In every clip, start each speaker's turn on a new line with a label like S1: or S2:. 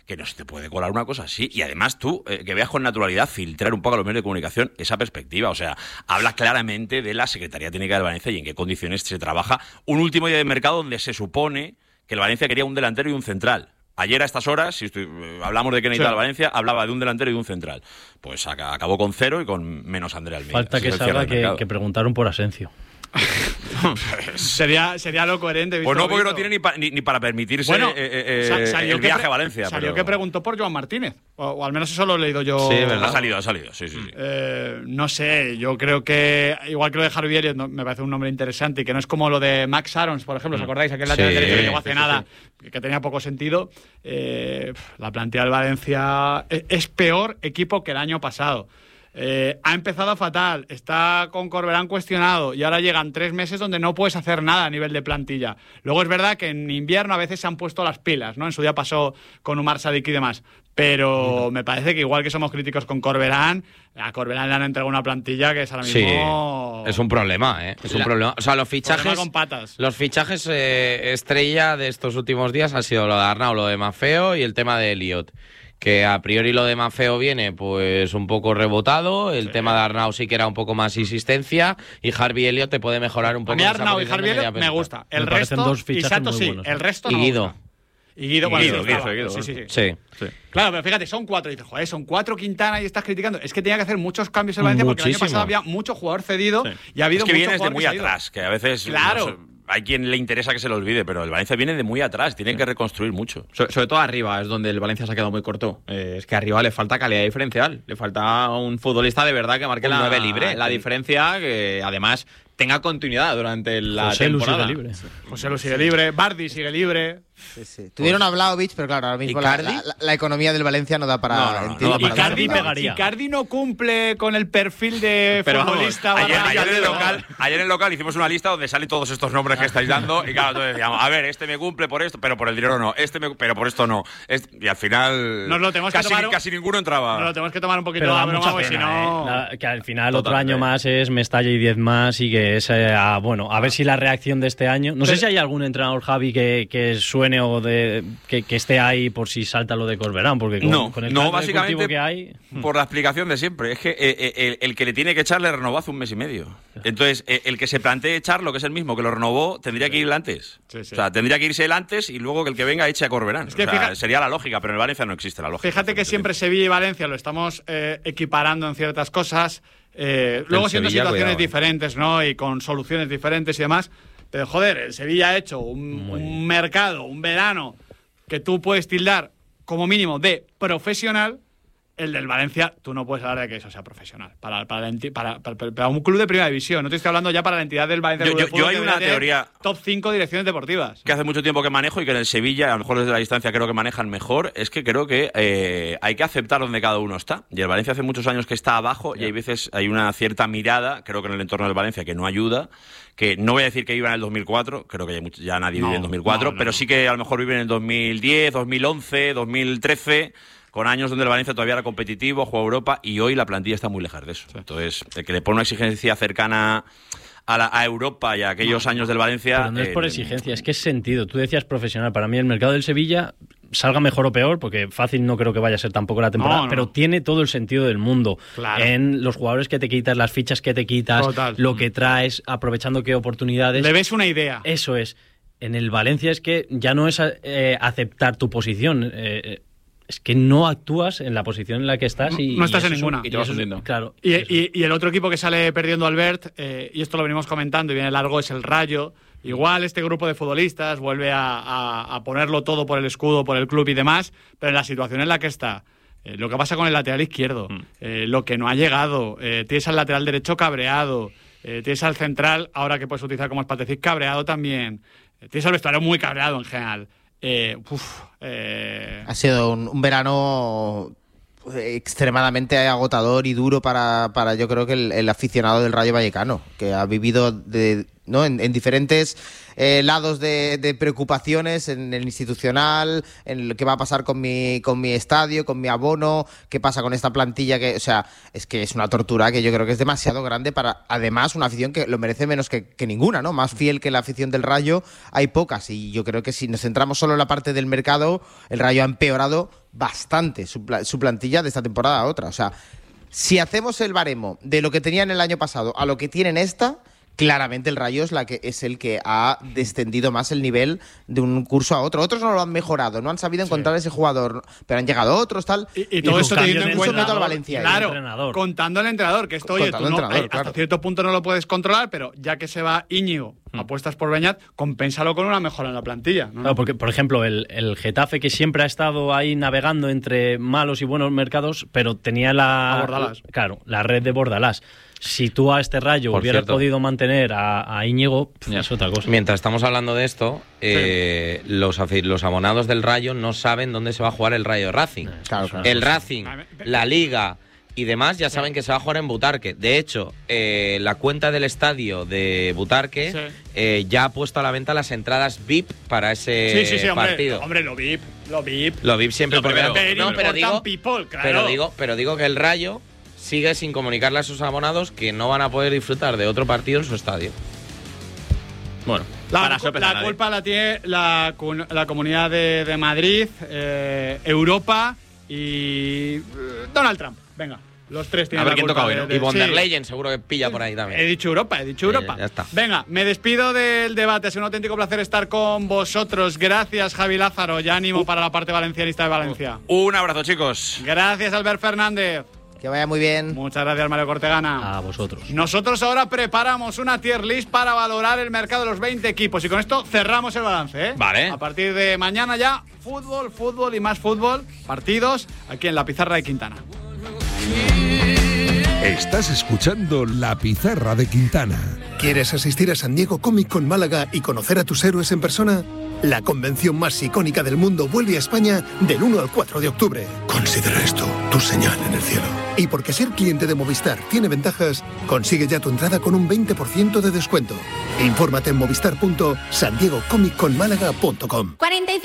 S1: que no se te puede colar una cosa así. Y además tú, que veas con naturalidad, filtrar un poco a los medios de comunicación esa perspectiva. O sea, habla claramente de la Secretaría Técnica del Valencia y en qué condiciones se trabaja un último día de mercado donde se supone que el Valencia quería un delantero y un central. Ayer a estas horas, si hablamos de que necesitaba el Valencia, hablaba de un delantero y de un central. Pues acabó con 0 y con menos André Almeida.
S2: Falta que salga que preguntaron por Asencio.
S3: sería lo coherente.
S1: Pues no, porque no tiene ni para permitirse el viaje a Valencia.
S3: Salió que preguntó por Joan Martínez, o al menos eso lo he leído yo.
S1: Sí, ¿verdad? Ha salido, sí.
S3: No sé, yo creo que, igual que lo de Harvey Elliott, me parece un nombre interesante y que no es como lo de Max Arons, por ejemplo, ¿os acordáis? Aquel lateral derecho que llegó hace nada, que tenía poco sentido. La plantilla del Valencia es peor equipo que el año pasado. Ha empezado fatal, está con Corberán cuestionado y ahora llegan 3 meses donde no puedes hacer nada a nivel de plantilla. Luego es verdad que en invierno a veces se han puesto las pilas, ¿no? En su día pasó con Umar Sadik y demás, pero me parece que igual que somos críticos con Corberán, a Corberán le han entregado una plantilla que es ahora mismo...
S4: Sí, es un problema, ¿eh? Es un problema. O sea, los fichajes
S3: con patas.
S4: Los fichajes estrella de estos últimos días han sido lo de Arnau, lo de Maffeo y el tema de Elliott. Que a priori lo de Maffeo viene pues un poco rebotado, el tema de Arnau sí que era un poco más insistencia y Harvey Elliott te puede mejorar un poco.
S3: A mí Arnau y Harvey Elliott me gusta. El resto, y Sato sí, buenos, el resto no.
S4: Y Guido.
S3: Y Guido,
S4: Sí.
S3: Claro, pero fíjate, son 4. Y dices, joder, son 4 Quintana y estás criticando. Es que tenía que hacer muchos cambios en Valencia porque el año pasado había mucho jugador cedido y ha habido
S1: es que
S3: mucho
S1: vienes
S3: jugador
S1: de muy atrás, que a veces...
S3: Claro.
S1: No sé, hay quien le interesa que se lo olvide, pero el Valencia viene de muy atrás, tiene que reconstruir mucho.
S5: Sobre todo arriba es donde el Valencia se ha quedado muy corto. Es que arriba le falta calidad diferencial, le falta un futbolista de verdad que marque la diferencia, que además tenga continuidad durante la temporada.
S3: José Lu sigue libre, Bardi sigue libre.
S6: Sí. Tuvieron a Vlahovic, pero claro, ahora mismo la economía del Valencia no da para...
S3: Icardi no cumple con el perfil de futbolista.
S1: Ayer en el local hicimos una lista donde salen todos estos nombres que estáis dando y claro, entonces decíamos, a ver, este me cumple por esto, pero por el dinero no, pero por esto no. Y al final casi ninguno entraba.
S3: Nos lo tenemos que tomar un poquito a broma, porque si no...
S2: que al final otro año más es Mestalla y 10 más y que es, a ver si la reacción de este año... No sé si hay algún entrenador, Javi, que suene o que esté ahí por si salta lo de Corberán, porque con el
S1: básicamente
S2: que hay...
S1: por la explicación de siempre. Es que el que le tiene que echar le renovó hace 1 mes y medio. Entonces, el que se plantee echarlo, que es el mismo que lo renovó, tendría que ir antes. Sí. O sea, tendría que irse él antes y luego que el que venga eche a Corberán. Es que sería la lógica, pero en el Valencia no existe la lógica.
S3: Fíjate que siempre Sevilla y Valencia lo estamos equiparando en ciertas cosas, luego siendo situaciones diferentes, ¿no? Y con soluciones diferentes y demás. Pero joder, el Sevilla ha hecho un mercado, un verano que tú puedes tildar como mínimo de profesional. El del Valencia, tú no puedes hablar de que eso sea profesional. Para un club de primera división. No te estoy hablando ya para la entidad del Valencia.
S1: Yo hay una teoría...
S3: Top 5 direcciones deportivas.
S1: Que hace mucho tiempo que manejo y que en el Sevilla, a lo mejor desde la distancia creo que manejan mejor, es que creo que hay que aceptar donde cada uno está. Y el Valencia hace muchos años que está abajo y hay veces hay una cierta mirada, creo que en el entorno del Valencia, que no ayuda. Que no voy a decir que viva en el 2004, creo que ya nadie vive en 2004, pero sí que a lo mejor vive en el 2010, 2011, 2013... con años donde el Valencia todavía era competitivo, jugó Europa, y hoy la plantilla está muy lejos de eso. Sí. Entonces, el que le pone una exigencia cercana a Europa y a aquellos años del Valencia...
S2: Pero no es por exigencia, es que es sentido. Tú decías profesional. Para mí el mercado del Sevilla, salga mejor o peor, porque fácil no creo que vaya a ser tampoco la temporada, pero tiene todo el sentido del mundo. Claro. En los jugadores que te quitas, las fichas que te quitas, lo que traes, aprovechando qué oportunidades...
S3: Le ves una idea.
S2: Eso es. En el Valencia es que ya no es aceptar tu posición... es que no actúas en la posición en la que estás y
S3: no estás en ninguna.
S5: Y te vas hundiendo.
S2: Claro.
S3: Y el otro equipo que sale perdiendo Albert, y esto lo venimos comentando y viene largo, es el Rayo. Igual este grupo de futbolistas vuelve a ponerlo todo por el escudo, por el club y demás, pero en la situación en la que está, lo que pasa con el lateral izquierdo, lo que no ha llegado, tienes al lateral derecho cabreado, tienes al central, ahora que puedes utilizar como espatecís, cabreado también, tienes al vestuario muy cabreado en general.
S6: Ha sido un verano extremadamente agotador y duro para yo creo que el aficionado del Rayo Vallecano, que ha vivido en diferentes lados de preocupaciones, en el institucional, en lo que va a pasar con mi estadio, con mi abono, qué pasa con esta plantilla, es que es una tortura que yo creo que es demasiado grande para, además, una afición que lo merece menos que ninguna, ¿no? Más fiel que la afición del Rayo hay pocas, y yo creo que si nos centramos solo en la parte del mercado, el Rayo ha empeorado bastante su plantilla de esta temporada a otra. O sea, si hacemos el baremo de lo que tenían el año pasado a lo que tienen esta, claramente el Rayo es el que ha descendido más el nivel de un curso a otro. Otros no lo han mejorado, no han sabido encontrar ese jugador, pero han llegado otros, tal.
S3: Y todo eso teniendo en cuenta
S6: al Valencia.
S3: Claro, contando al entrenador, que esto, oye, tú hasta cierto punto no lo puedes controlar, pero ya que se va Íñigo, apuestas por Beñat, compénsalo con una mejora en la plantilla, ¿no?
S2: Claro, porque, por ejemplo, el Getafe, que siempre ha estado ahí navegando entre malos y buenos mercados, pero tenía la red de Bordalás. Si tú a este Rayo hubieras podido mantener a Íñigo, es otra cosa.
S4: Mientras estamos hablando de esto, los abonados del Rayo no saben dónde se va a jugar el Rayo Racing.
S6: Claro.
S4: El Racing, la Liga y demás ya saben que se va a jugar en Butarque. De hecho, la cuenta del estadio de Butarque ya ha puesto a la venta las entradas VIP para ese partido.
S3: Hombre, lo VIP.
S4: Lo VIP siempre
S3: pero
S4: digo que el Rayo sigue sin comunicarle a sus abonados que no van a poder disfrutar de otro partido en su estadio.
S5: Bueno,
S3: la culpa la tiene la Comunidad de Madrid, Europa y Donald Trump. Venga, los tres tienen la culpa.
S4: Y von der Leyen seguro que pilla por ahí también.
S3: He dicho Europa.
S4: Ya está.
S3: Venga, me despido del debate. Es un auténtico placer estar con vosotros. Gracias, Javi Lázaro. Ya ánimo para la parte valencianista de Valencia.
S1: Un abrazo, chicos.
S3: Gracias, Albert Fernández.
S6: Que vaya muy bien.
S3: Muchas gracias, Mario Cortegana.
S2: A vosotros.
S3: Nosotros ahora preparamos una tier list para valorar el mercado de los 20 equipos. Y con esto cerramos el balance, ¿eh?
S1: Vale.
S3: A partir de mañana ya, fútbol y más fútbol. Partidos aquí en la Pizarra de Quintana.
S7: Estás escuchando La Pizarra de Quintana.
S8: ¿Quieres asistir a San Diego Comic Con Málaga y conocer a tus héroes en persona? La convención más icónica del mundo vuelve a España del 1 al 4 de octubre. Considera esto tu señal en el cielo. Y porque ser cliente de Movistar tiene ventajas, consigue ya tu entrada con un 20% de descuento. Infórmate en movistar.sandiegocomicconmálaga.com.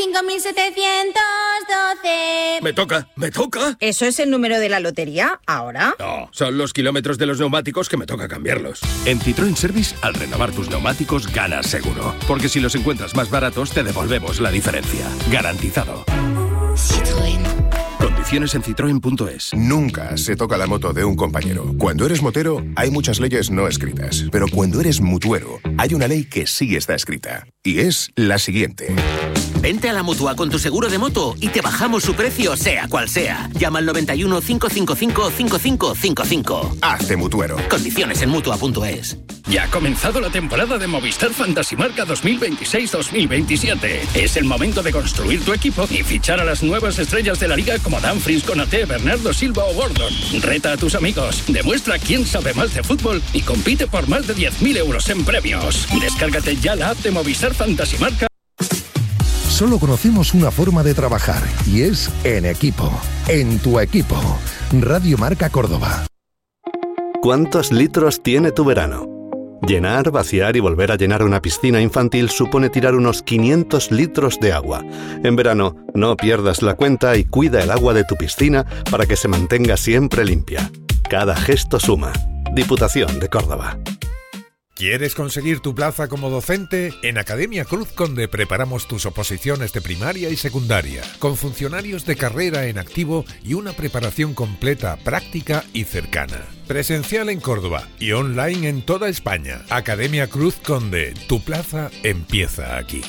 S9: 45.712.
S10: Me toca.
S9: ¿Eso es el número de la lotería ahora?
S10: No, son los kilómetros de los neumáticos que me toca cambiarlos.
S7: En Citroën Service, al renovar tus neumáticos, ganas seguro. Porque si los encuentras más baratos, te devolvemos la diferencia. Garantizado.
S11: Citroën.
S7: Condiciones en citroen.es.
S12: Nunca se toca la moto de un compañero. Cuando eres motero, hay muchas leyes no escritas. Pero cuando eres mutuero, hay una ley que sí está escrita. Y es la siguiente.
S13: Vente a la Mutua con tu seguro de moto y te bajamos su precio, sea cual sea. Llama al 91 555 5555.
S12: Hazte mutuero.
S13: Condiciones en Mutua.es.
S14: Ya ha comenzado la temporada de Movistar Fantasy Marca 2026-2027. Es el momento de construir tu equipo y fichar a las nuevas estrellas de la liga como Dumfries, Konaté, Bernardo Silva o Gordon. Reta a tus amigos, demuestra quién sabe más de fútbol y compite por más de 10.000 euros en premios. Descárgate ya la app de Movistar Fantasy Marca.
S7: Solo conocemos una forma de trabajar y es en equipo. En tu equipo. Radio Marca Córdoba.
S15: ¿Cuántos litros tiene tu verano? Llenar, vaciar y volver a llenar una piscina infantil supone tirar unos 500 litros de agua. En verano, no pierdas la cuenta y cuida el agua de tu piscina para que se mantenga siempre limpia. Cada gesto suma. Diputación de Córdoba.
S16: ¿Quieres conseguir tu plaza como docente? En Academia Cruz Conde preparamos tus oposiciones de primaria y secundaria, con funcionarios de carrera en activo y una preparación completa, práctica y cercana. Presencial en Córdoba y online en toda España. Academia Cruz Conde, tu plaza empieza aquí.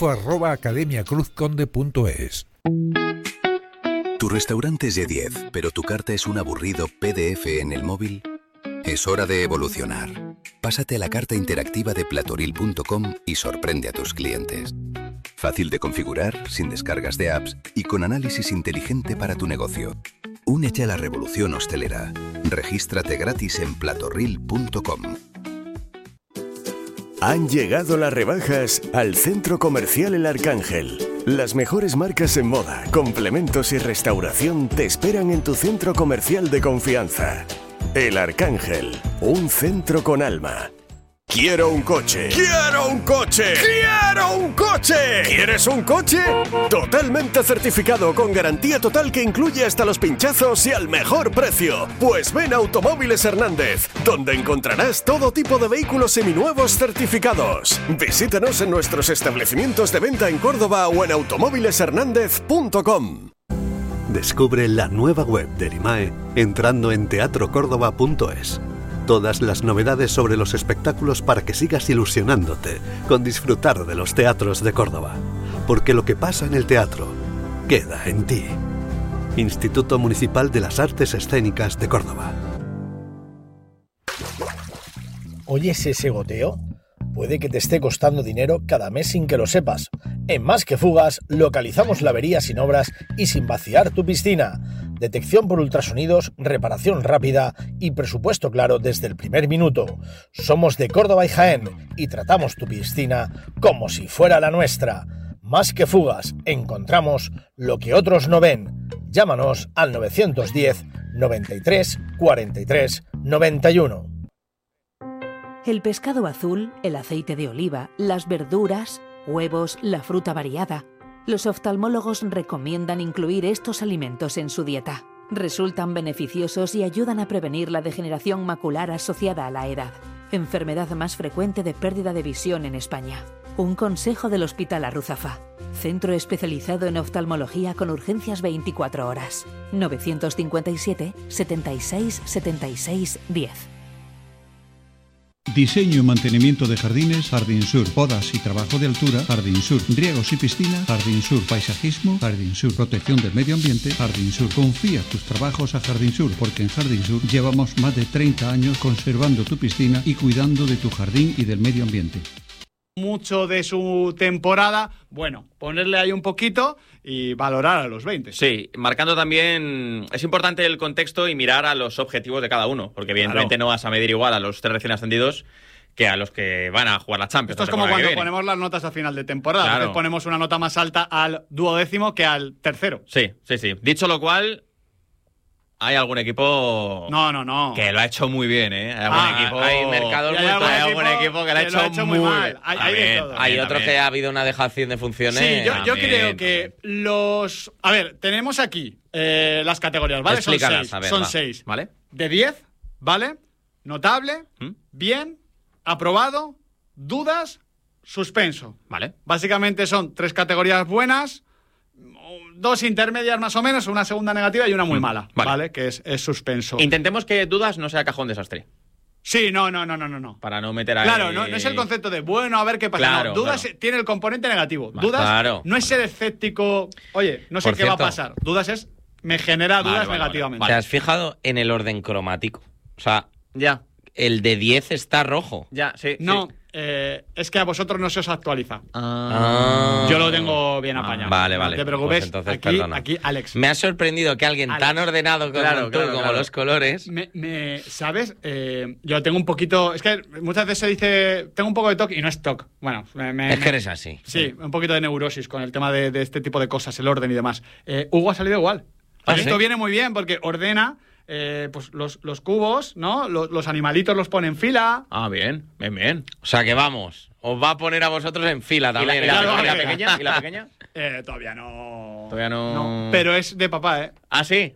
S16: info@academiacruzconde.es.
S17: Tu restaurante es de 10, pero tu carta es un aburrido PDF en el móvil. Es hora de evolucionar. Pásate a la carta interactiva de platoril.com y sorprende a tus clientes. Fácil de configurar, sin descargas de apps y con análisis inteligente para tu negocio. Únete a la revolución hostelera. Regístrate gratis en platoril.com.
S18: Han llegado las rebajas al Centro Comercial El Arcángel. Las mejores marcas en moda, complementos y restauración te esperan en tu centro comercial de confianza. El Arcángel, un centro con alma. ¡Quiero un coche! ¡Quiero un coche! ¡Quiero un coche! ¿Quieres un coche? Totalmente certificado, con garantía total que incluye hasta los pinchazos y al mejor precio. Pues ven a Automóviles Hernández, donde encontrarás todo tipo de vehículos seminuevos certificados. Visítanos en nuestros establecimientos de venta en Córdoba o en automóvileshernandez.com.
S15: Descubre la nueva web de Erimae entrando en teatrocórdoba.es. Todas las novedades sobre los espectáculos para que sigas ilusionándote con disfrutar de los teatros de Córdoba. Porque lo que pasa en el teatro queda en ti. Instituto Municipal de las Artes Escénicas de Córdoba.
S11: ¿Oyes ese goteo? Puede que te esté costando dinero cada mes sin que lo sepas. En Más que Fugas localizamos la avería sin obras y sin vaciar tu piscina. Detección por ultrasonidos, reparación rápida y presupuesto claro desde el primer minuto. Somos de Córdoba y Jaén y tratamos tu piscina como si fuera la nuestra. Más que Fugas, encontramos lo que otros no ven. Llámanos al 910 93 43 91.
S19: El pescado azul, el aceite de oliva, las verduras, huevos, la fruta variada. Los oftalmólogos recomiendan incluir estos alimentos en su dieta. Resultan beneficiosos y ayudan a prevenir la degeneración macular asociada a la edad, enfermedad más frecuente de pérdida de visión en España. Un consejo del Hospital Arruzafa, centro especializado en oftalmología con urgencias 24 horas. 957 76 76 10.
S20: Diseño y mantenimiento de jardines, Jardín Sur, podas y trabajo de altura, Jardín Sur, riegos y piscina, Jardín Sur, paisajismo, Jardín Sur, protección del medio ambiente, Jardín Sur. Confía tus trabajos a Jardín Sur, porque en Jardín Sur llevamos más de 30 años conservando tu piscina y cuidando de tu jardín y del medio ambiente.
S3: Mucho de su temporada, bueno, ponerle ahí un poquito y valorar a los 20.
S5: Sí, marcando también, es importante el contexto y mirar a los objetivos de cada uno, porque evidentemente no vas a medir igual a los 3 recién ascendidos que a los que van a jugar la Champions.
S3: Esto es como cuando ponemos las notas a final de temporada, claro. Entonces ponemos una nota más alta al 12º que al 3º.
S5: Sí. Dicho lo cual, hay algún equipo que lo ha hecho muy bien, ¿eh?
S4: Hay mercados
S5: hay algún equipo que lo ha hecho muy mal.
S4: Hay otros que ha habido una dejación de funciones.
S3: Sí, yo creo que los... A ver, tenemos aquí las categorías, ¿vale? Son 6.
S5: ¿Vale?
S3: De 10, ¿vale? Notable, bien, aprobado, dudas, suspenso.
S5: Vale.
S3: Básicamente son 3 categorías buenas, 2 intermedias más o menos, una segunda negativa y una muy mala, ¿vale? Que es suspenso.
S5: Intentemos que dudas no sea cajón desastre.
S3: Sí, no.
S5: Para no meter ahí...
S3: Claro, no es el concepto de, bueno, a ver qué pasa.
S5: Claro,
S3: no, dudas tiene el componente negativo. Dudas no es ser escéptico, oye, no sé qué va a pasar. Dudas es, me genera dudas negativamente.
S4: ¿Te has fijado en el orden cromático? O sea,
S5: ya.
S4: El de 10 está rojo.
S5: Ya, sí.
S3: No.
S5: Sí.
S3: Es que a vosotros no se os actualiza. Yo lo tengo bien apañado.
S4: Vale.
S3: No te preocupes.
S4: Pues
S3: aquí, Alex.
S4: Me ha sorprendido que alguien tan ordenado como los colores.
S3: ¿Sabes? Yo tengo un poquito. Es que muchas veces se dice. Tengo un poco de TOC y no es TOC. Bueno,
S4: es que eres así.
S3: Sí, un poquito de neurosis con el tema de este tipo de cosas, el orden y demás. Hugo ha salido igual. Esto viene muy bien porque ordena. Pues los cubos, ¿no? Los animalitos los pone en fila.
S5: Bien.
S4: O sea que vamos, os va a poner a vosotros en fila también.
S5: ¿Y la pequeña? ¿Y la pequeña?
S3: Todavía no.
S5: No.
S3: Pero es de papá, ¿eh?
S5: ¿Ah, sí?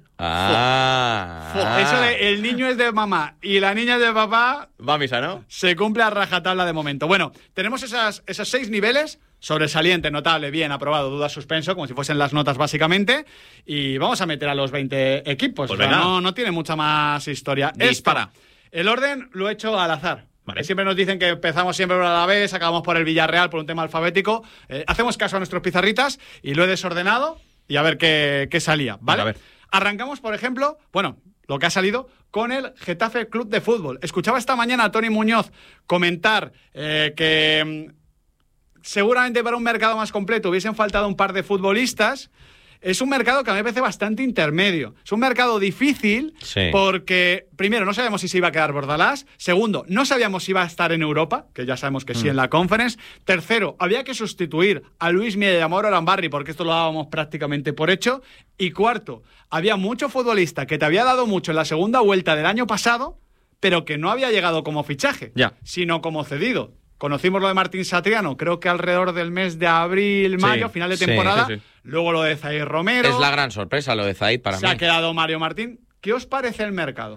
S3: Eso de el niño es de mamá y la niña es de papá...
S5: Va a misa, ¿no?
S3: Se cumple a rajatabla de momento. Bueno, tenemos esos 6 niveles... Sobresaliente, notable, bien, aprobado, duda, suspenso, como si fuesen las notas básicamente. Y vamos a meter a los 20 equipos.
S5: Pues
S3: no tiene mucha más historia.
S5: Dispara.
S3: El orden lo he hecho al azar.
S5: Vale.
S3: Siempre nos dicen que empezamos siempre por la vez, acabamos por el Villarreal por un tema alfabético. Hacemos caso a nuestros pizarritas y lo he desordenado y a ver qué salía, ¿vale?
S5: A ver.
S3: Arrancamos, por ejemplo, lo que ha salido con el Getafe Club de Fútbol. Escuchaba esta mañana a Tony Muñoz comentar que... seguramente para un mercado más completo hubiesen faltado un par de futbolistas. Es un mercado que a mí me parece bastante intermedio. Es un mercado difícil porque, primero, no sabemos si se iba a quedar Bordalás. Segundo, no sabíamos si iba a estar en Europa, que ya sabemos que sí en la Conference. Tercero, había que sustituir a Luis Milla y a Mauro Arambarri, porque esto lo dábamos prácticamente por hecho. Y cuarto, había mucho futbolista que te había dado mucho en la segunda vuelta del año pasado, pero que no había llegado como fichaje, sino como cedido. Conocimos lo de Martín Satriano, creo que alrededor del mes de abril, mayo, final de temporada. Sí. Luego lo de Zaid Romero.
S4: Es la gran sorpresa lo de Zaid para mí.
S3: Se ha quedado Mario Martín. ¿Qué os parece el mercado?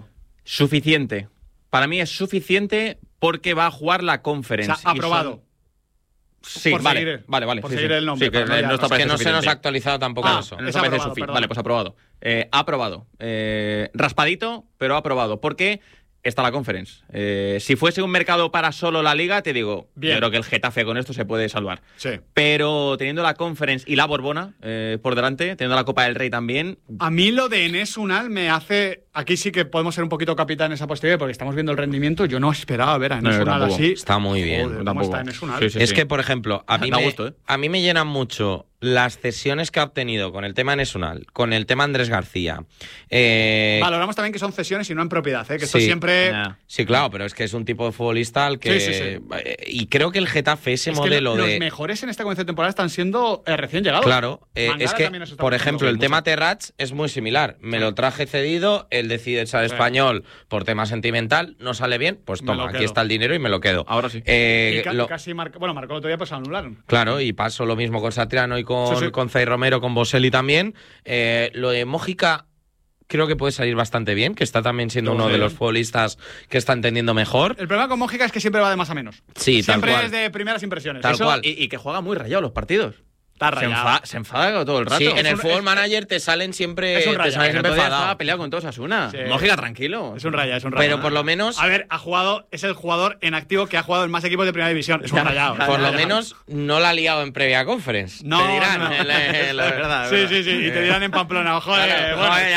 S5: Suficiente. Para mí es suficiente porque va a jugar la Conference.
S3: O sea, aprobado.
S5: Sí,
S3: por
S5: vale,
S3: seguir,
S5: vale.
S3: por
S5: sí,
S3: seguir
S5: sí.
S3: el nombre.
S5: Sí, que
S3: para
S5: no está
S4: Es que no se nos ha actualizado tampoco eso.
S5: No está parece su feed. Vale, pues aprobado. Aprobado. Raspadito, pero aprobado. Porque está la Conference. Si fuese un mercado para solo la Liga, te digo,
S3: Bien.
S5: yo creo que el Getafe con esto se puede salvar.
S3: Sí.
S5: Pero teniendo la Conference y la Borbona por delante, teniendo la Copa del Rey también...
S3: A mí lo de Enes Unal me hace... Aquí sí que podemos ser un poquito capitán en esa posterior porque estamos viendo el rendimiento. Yo no esperaba ver a Enes Unal así.
S4: Está muy bien.
S3: Joder, ¿cómo está Enes Unal?
S4: Es que, por ejemplo, a mí me llenan mucho las cesiones que ha obtenido con el tema Enes Unal, con el tema Andrés García.
S3: Valoramos también que son cesiones y no en propiedad, que esto siempre...
S4: Sí, claro, pero es que es un tipo de futbolista al que...
S3: Sí.
S4: Y creo que el Getafe, ese
S3: es
S4: modelo
S3: que
S4: de...
S3: Los mejores en esta comienzo de temporada están siendo recién llegados.
S4: Claro, es que, por ejemplo, el tema Terrats es muy similar. Me lo traje cedido, él decide echar español por tema sentimental, no sale bien, pues toma, aquí está el dinero y me lo quedo.
S5: Ahora sí.
S3: Casi marcó el otro día, pues anularon.
S4: Claro, y pasó lo mismo con Satriano y con Zay Romero, con Boselli también. Lo de Mójica creo que puede salir bastante bien, que está también siendo uno de los futbolistas que está entendiendo mejor.
S3: El problema con Mójica es que siempre va de más a menos.
S4: Sí,
S3: siempre
S4: tal cual.
S3: es de primeras impresiones.
S5: Tal cual. Y que juega muy rayado los partidos.
S3: Está rayado.
S5: Se enfada todo el rato.
S4: Sí, en el Football Manager te salen siempre.
S3: Es un rayado.
S4: Siempre
S5: estaba peleado con todos Asuna. Sí. Mójica, tranquilo.
S3: Es un rayado.
S4: Pero por lo menos.
S3: A ver, es el jugador en activo que ha jugado en más equipos de primera división. Es un rayado.
S4: Por lo menos no la ha liado en previa conference.
S3: No.
S4: Te dirán.
S3: No.
S5: verdad.
S3: Sí. Y te dirán en Pamplona. Joder,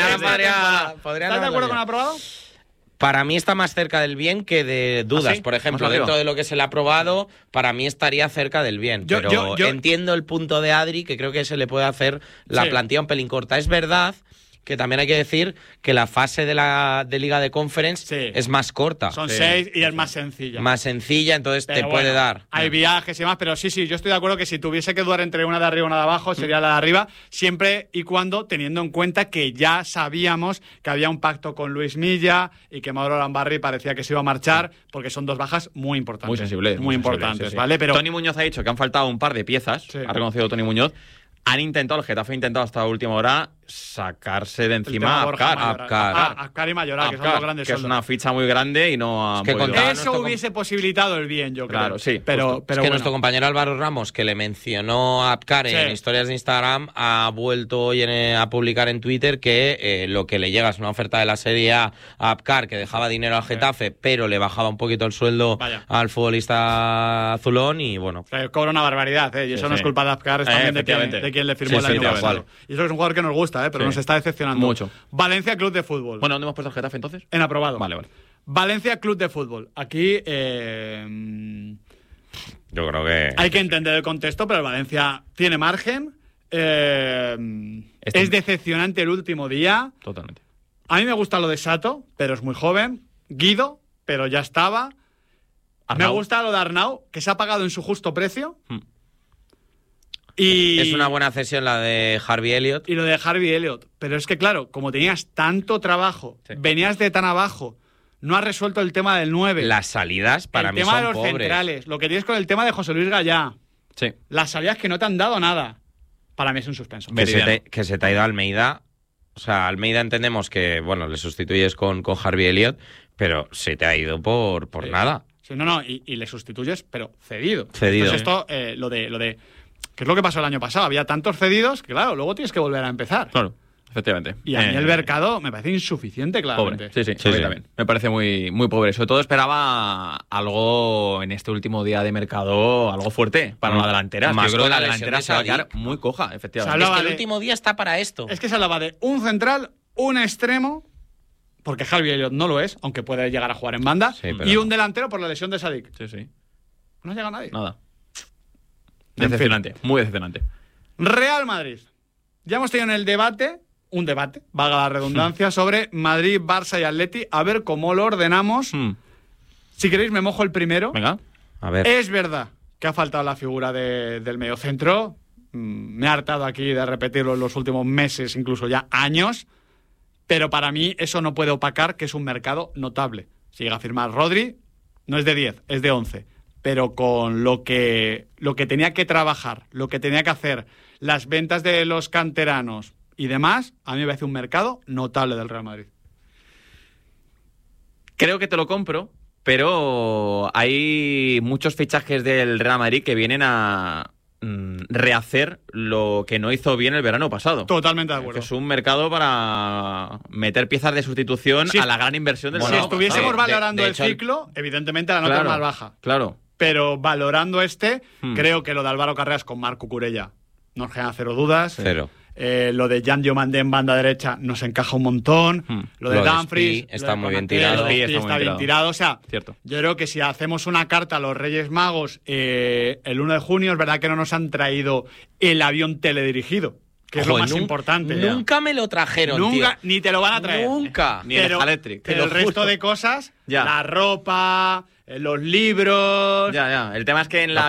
S4: ya
S3: podría. ¿Estás de acuerdo con aprobado?
S4: Para mí está más cerca del bien que de dudas.
S5: ¿Sí?
S4: Por ejemplo, dentro de lo que se le ha aprobado, para mí estaría cerca del bien. Pero entiendo el punto de Adri, que creo que se le puede hacer la plantilla un pelín corta. Es verdad que también hay que decir que la fase de Liga de Conference es más corta.
S3: Son 6 y es más sencilla.
S4: Más sencilla, entonces
S3: pero
S4: te puede dar.
S3: Hay viajes y demás, pero sí, yo estoy de acuerdo que si tuviese que dudar entre una de arriba y una de abajo, sería la de arriba, siempre y cuando teniendo en cuenta que ya sabíamos que había un pacto con Luis Milla y que Mauro Lambarri parecía que se iba a marchar, porque son dos bajas muy importantes.
S5: Muy sensibles.
S3: Muy importantes,
S5: sí.
S3: ¿vale? Pero
S5: Tony Muñoz ha dicho que han faltado un par de piezas, ha reconocido Tony Muñoz. El Getafe ha intentado hasta la última hora sacarse de encima a
S3: Apcar y Mayoral, que son los grandes
S5: que es una ficha muy grande y no ha podido.
S3: Eso hubiese posibilitado el bien, yo creo.
S5: Claro, sí.
S3: Pero
S4: es que nuestro compañero Álvaro Ramos, que le mencionó a Apcar en historias de Instagram, ha vuelto hoy a publicar en Twitter que lo que le llega es una oferta de la Serie A Apcar, que dejaba dinero al Getafe, pero le bajaba un poquito el sueldo al futbolista azulón y bueno.
S3: Cobra una barbaridad, y eso no es culpa de Apcar, es también de quien le firmó el año pasado. Y eso es un jugador que nos gusta, pero nos está decepcionando
S5: mucho.
S3: Valencia Club de Fútbol.
S5: Bueno, ¿dónde hemos puesto el Getafe entonces?
S3: En aprobado.
S5: Vale.
S3: Valencia Club de Fútbol. Aquí
S4: yo creo que
S3: hay que entender el contexto, pero el Valencia tiene margen. Es decepcionante el último día.
S5: Totalmente.
S3: A mí me gusta lo de Sato, pero es muy joven. Guido, pero ya estaba. Me gusta lo de Arnau, que se ha pagado en su justo precio. Y
S4: es una buena cesión la de Harvey Elliott.
S3: Y lo de Harvey Elliott. Pero es que, claro, como tenías tanto trabajo, venías de tan abajo, no has resuelto el tema del 9.
S4: Las salidas para mí son pobres.
S3: El tema de los centrales. Lo que tienes con el tema de José Luis Gallá.
S5: Sí.
S3: Las salidas que no te han dado nada. Para mí es un suspenso.
S4: Que se te ha ido Almeida. O sea, Almeida entendemos que, bueno, le sustituyes con Harvey Elliott, pero se te ha ido por nada.
S3: Sí, no, y le sustituyes, pero cedido.
S4: Cedido.
S3: Entonces esto, lo de ¿qué es lo que pasó el año pasado? Había tantos cedidos que, claro, luego tienes que volver a empezar.
S5: Claro, efectivamente.
S3: Y a mí el mercado me parece insuficiente, claramente.
S5: Pobre. Sí. También. Me parece muy, muy pobre. Sobre todo esperaba algo en este último día de mercado, algo fuerte para la delantera.
S4: Más
S5: yo creo que la
S4: delantera
S5: delantera se va a quedar muy coja, efectivamente.
S4: Es que el último día está para esto.
S3: Es que se hablaba de un central, un extremo, porque Harvey Elliott no lo es, aunque puede llegar a jugar en banda, y un delantero por la lesión de Sadik.
S5: Sí.
S3: No llega nadie.
S5: Nada. Decepcionante, muy decepcionante.
S3: Real Madrid. Ya hemos tenido en el debate, valga la redundancia, sobre Madrid, Barça y Atleti. A ver cómo lo ordenamos. Si queréis me mojo el primero.
S5: Venga.
S4: A ver.
S3: Es verdad que ha faltado la figura del mediocentro. Me ha hartado aquí de repetirlo en los últimos meses, incluso ya años. Pero para mí eso no puede opacar que es un mercado notable. Si llega a firmar Rodri, no es de 10, es de 11. Pero con lo que tenía que trabajar, lo que tenía que hacer, las ventas de los canteranos y demás, a mí me parece un mercado notable del Real Madrid.
S5: Creo que te lo compro, Pero hay muchos fichajes del Real Madrid que vienen a rehacer lo que no hizo bien el verano pasado.
S3: Totalmente de acuerdo.
S5: Que es un mercado para meter piezas de sustitución a la gran inversión del
S3: verano. Si estuviésemos valorando el ciclo, evidentemente la nota es más baja.
S5: Claro.
S3: Pero valorando creo que lo de Álvaro Carreras con Marc Cucurella nos genera cero dudas.
S4: Cero.
S3: Lo de Jan Diomandé en banda derecha nos encaja un montón. Lo de Dumfries
S4: está muy bien tirado.
S3: Está bien tirado. O sea, cierto. Yo creo que si hacemos una carta a los Reyes Magos el 1 de junio, es verdad que no nos han traído el avión teledirigido, que es lo más importante.
S4: Nunca me lo trajeron,
S3: nunca, ni te lo van a traer.
S4: Nunca.
S5: Ni el Electric.
S3: Pero el resto de cosas, la ropa, los libros...
S5: El tema es que en la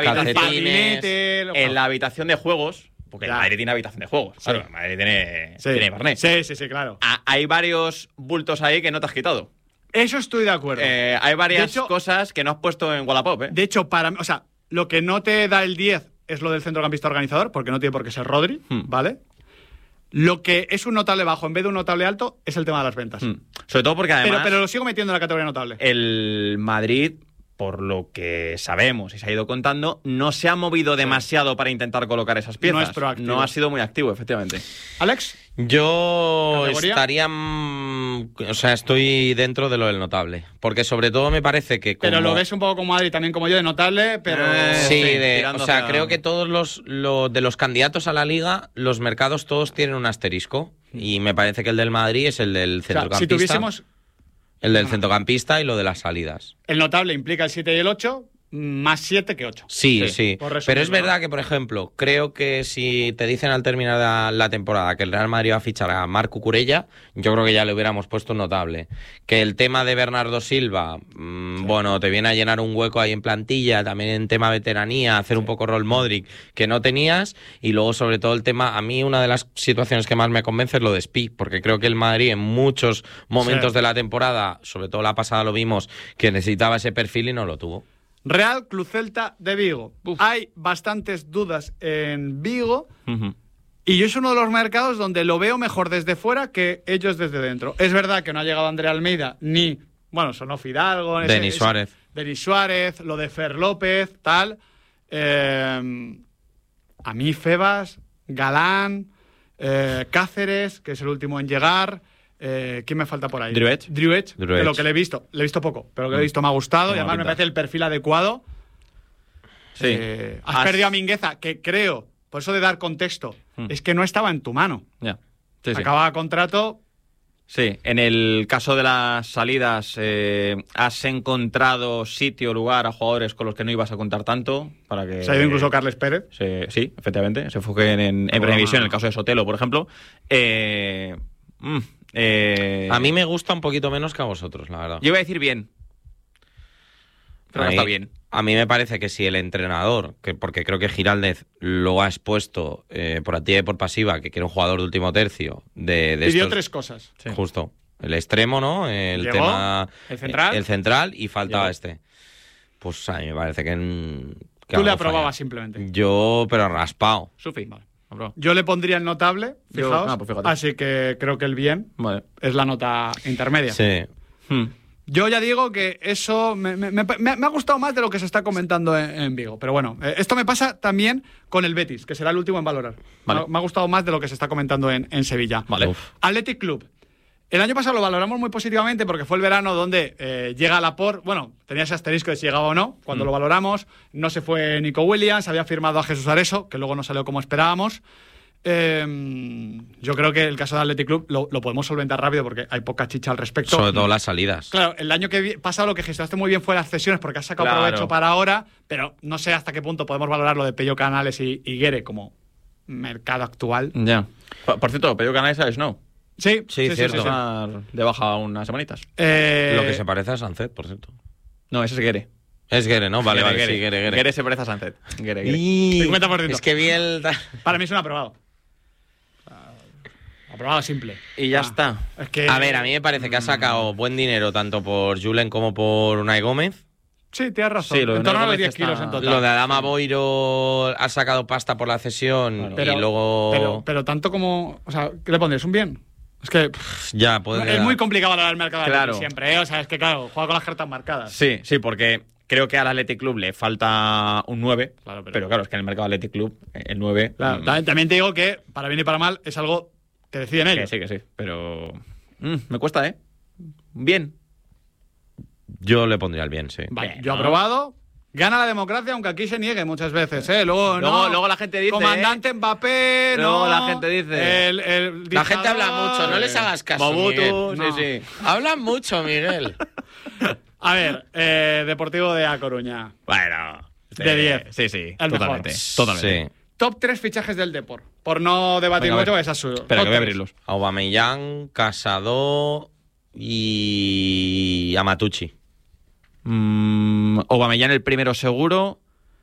S5: habitación de juegos... Porque el Madrid tiene habitación de juegos. Claro, el Madrid tiene Barnet.
S3: Sí, claro.
S5: Hay varios bultos ahí que no te has quitado.
S3: Eso estoy de acuerdo.
S5: Hay varias cosas que no has puesto en Wallapop.
S3: De hecho, lo que no te da el 10 es lo del centrocampista organizador, porque no tiene por qué ser Rodri, ¿vale? Lo que es un notable bajo en vez de un notable alto es el tema de las ventas.
S5: Sobre todo porque además...
S3: Pero lo sigo metiendo en la categoría notable.
S5: El Madrid... por lo que sabemos y se ha ido contando, no se ha movido demasiado para intentar colocar esas piezas.
S3: No es proactivo.
S5: No ha sido muy activo, efectivamente.
S3: ¿Alex?
S4: Yo estaría... O sea, estoy dentro de lo del notable. Porque sobre todo me parece que...
S3: Pero lo ves un poco como Adri, también como yo, de notable, pero...
S4: creo que todos los candidatos a la Liga, los mercados todos tienen un asterisco. Y me parece que el del Madrid es el del centrocampista.
S3: Si tuviésemos...
S4: El del centrocampista y lo de las salidas.
S3: El notable implica el 7 y el 8, más 7, que 8.
S4: Sí. Pero es verdad que, por ejemplo, creo que si te dicen al terminar la temporada que el Real Madrid va a fichar a Marc Cucurella, yo creo que ya le hubiéramos puesto un notable. Que el tema de Bernardo Silva, bueno, te viene a llenar un hueco ahí en plantilla, también en tema veteranía, hacer un poco rol Modric, que no tenías. Y luego, sobre todo, el tema, a mí una de las situaciones que más me convence es lo de Spi, porque creo que el Madrid en muchos momentos de la temporada, sobre todo la pasada lo vimos, que necesitaba ese perfil y no lo tuvo.
S3: Real Club Celta de Vigo. Hay bastantes dudas en Vigo y yo es uno de los mercados donde lo veo mejor desde fuera que ellos desde dentro. Es verdad que no ha llegado Andrea Almeida ni, sonó Fidalgo,
S4: Denis
S3: Suárez, lo de Fer López, tal. A mí Febas, Galán, Cáceres, que es el último en llegar... ¿quién me falta por ahí?
S5: Drew Edge.
S3: De lo que le he visto poco, pero lo que le he visto me ha gustado y además me parece el perfil adecuado.
S5: Sí.
S3: Has perdido a Mingueza, que creo, por eso de dar contexto, es que no estaba en tu mano.
S5: Ya.
S3: Acababa contrato.
S5: Sí, en el caso de las salidas, ¿has encontrado sitio, lugar a jugadores con los que no ibas a contar tanto? Para que
S3: se ha ido incluso Carles Pérez.
S5: Sí, efectivamente, se enfoquen en previsión, en el caso de Sotelo, por ejemplo.
S4: A mí me gusta un poquito menos que a vosotros, la verdad.
S5: Yo iba a decir bien. Pero está bien.
S4: A mí me parece que si el entrenador, porque creo que Giraldez lo ha expuesto por activa y por pasiva, que quiere un jugador de último tercio.
S3: Pidió 3 cosas.
S4: Sí. Justo. El extremo, ¿no? El central y faltaba Pues a mí me parece que
S3: tú le aprobabas simplemente.
S4: Yo, pero raspado.
S3: Sufi. Vale. Yo le pondría el notable, fijaos. Así que creo que el bien es la nota intermedia.
S4: Sí.
S3: Yo ya digo que eso me ha gustado más de lo que se está comentando en Vigo. Pero bueno, esto me pasa también con el Betis, que será el último en valorar. Vale. Me ha gustado más de lo que se está comentando en Sevilla.
S5: Vale.
S3: Athletic Club. El año pasado lo valoramos muy positivamente porque fue el verano donde llega Laporte. Bueno, tenía ese asterisco de si llegaba o no. Cuando lo valoramos, no se fue Nico Williams, había firmado a Jesús Areso, que luego no salió como esperábamos. Yo creo que el caso de Athletic Club lo podemos solventar rápido porque hay poca chicha al respecto.
S4: Sobre todo las salidas.
S3: Claro, el año que pasado lo que gestionaste muy bien fue las cesiones porque has sacado provecho para ahora, pero no sé hasta qué punto podemos valorar lo de Pello Canales y Guere como mercado actual.
S5: Ya. Por cierto, Pello Canales a Snow.
S3: Sí,
S5: cierto. Sí. De baja unas semanitas.
S4: Lo que se parece a Sancet, por cierto.
S5: No, ese es Guere.
S4: Es Guere, ¿no? Vale,
S5: Guere.
S4: Sí, Guere.
S5: Guere se parece a Sancet. Guere.
S3: 50%.
S4: Es que vi el...
S3: Para mí es un aprobado. Aprobado simple.
S5: Y ya está.
S3: Es que...
S4: A ver, a mí me parece que ha sacado buen dinero tanto por Julen como por Unai Gómez.
S3: Sí, tienes razón.
S5: Sí,
S3: en torno a los 10 kilos en total.
S4: Lo de Adama Boiro ha sacado pasta por la cesión y luego...
S3: Pero tanto como... O sea, ¿qué le pondrías? ¿Un bien? Es que
S4: ya puede
S3: es muy complicado valorar el mercado
S5: Claro.
S3: siempre, ¿eh? O sea, es que claro, juega con las cartas marcadas.
S5: Sí, porque creo que al Athletic Club le falta un 9,
S3: Claro,
S5: pero claro, es que en el mercado Athletic Club el 9...
S3: Claro, también te digo que, para bien y para mal, es algo que deciden ellos.
S5: Que sí, pero... me cuesta, ¿eh? Bien.
S4: Yo le pondría el bien, sí.
S3: Vale, yo he aprobado. Gana la democracia, aunque aquí se niegue muchas veces, ¿eh? Luego
S5: la gente dice...
S3: Comandante Mbappé,
S5: Luego
S3: no...
S5: la gente dice...
S4: La gente habla mucho, no les hagas caso,
S5: Mobutu,
S4: Miguel.
S5: sí.
S4: Hablan mucho, Miguel.
S3: A ver, Deportivo de A Coruña.
S5: Bueno...
S3: De 10.
S5: Sí,
S3: El
S5: totalmente.
S3: mejor.
S5: Totalmente.
S4: Sí.
S3: Top 3 fichajes del Depor. Por no debatir
S5: Venga, a ver.
S3: mucho, esa es suyo.
S5: Espera, que voy a abrirlos.
S4: Aubameyang, Casado y Amatucci.
S5: Aubameyang el primero seguro,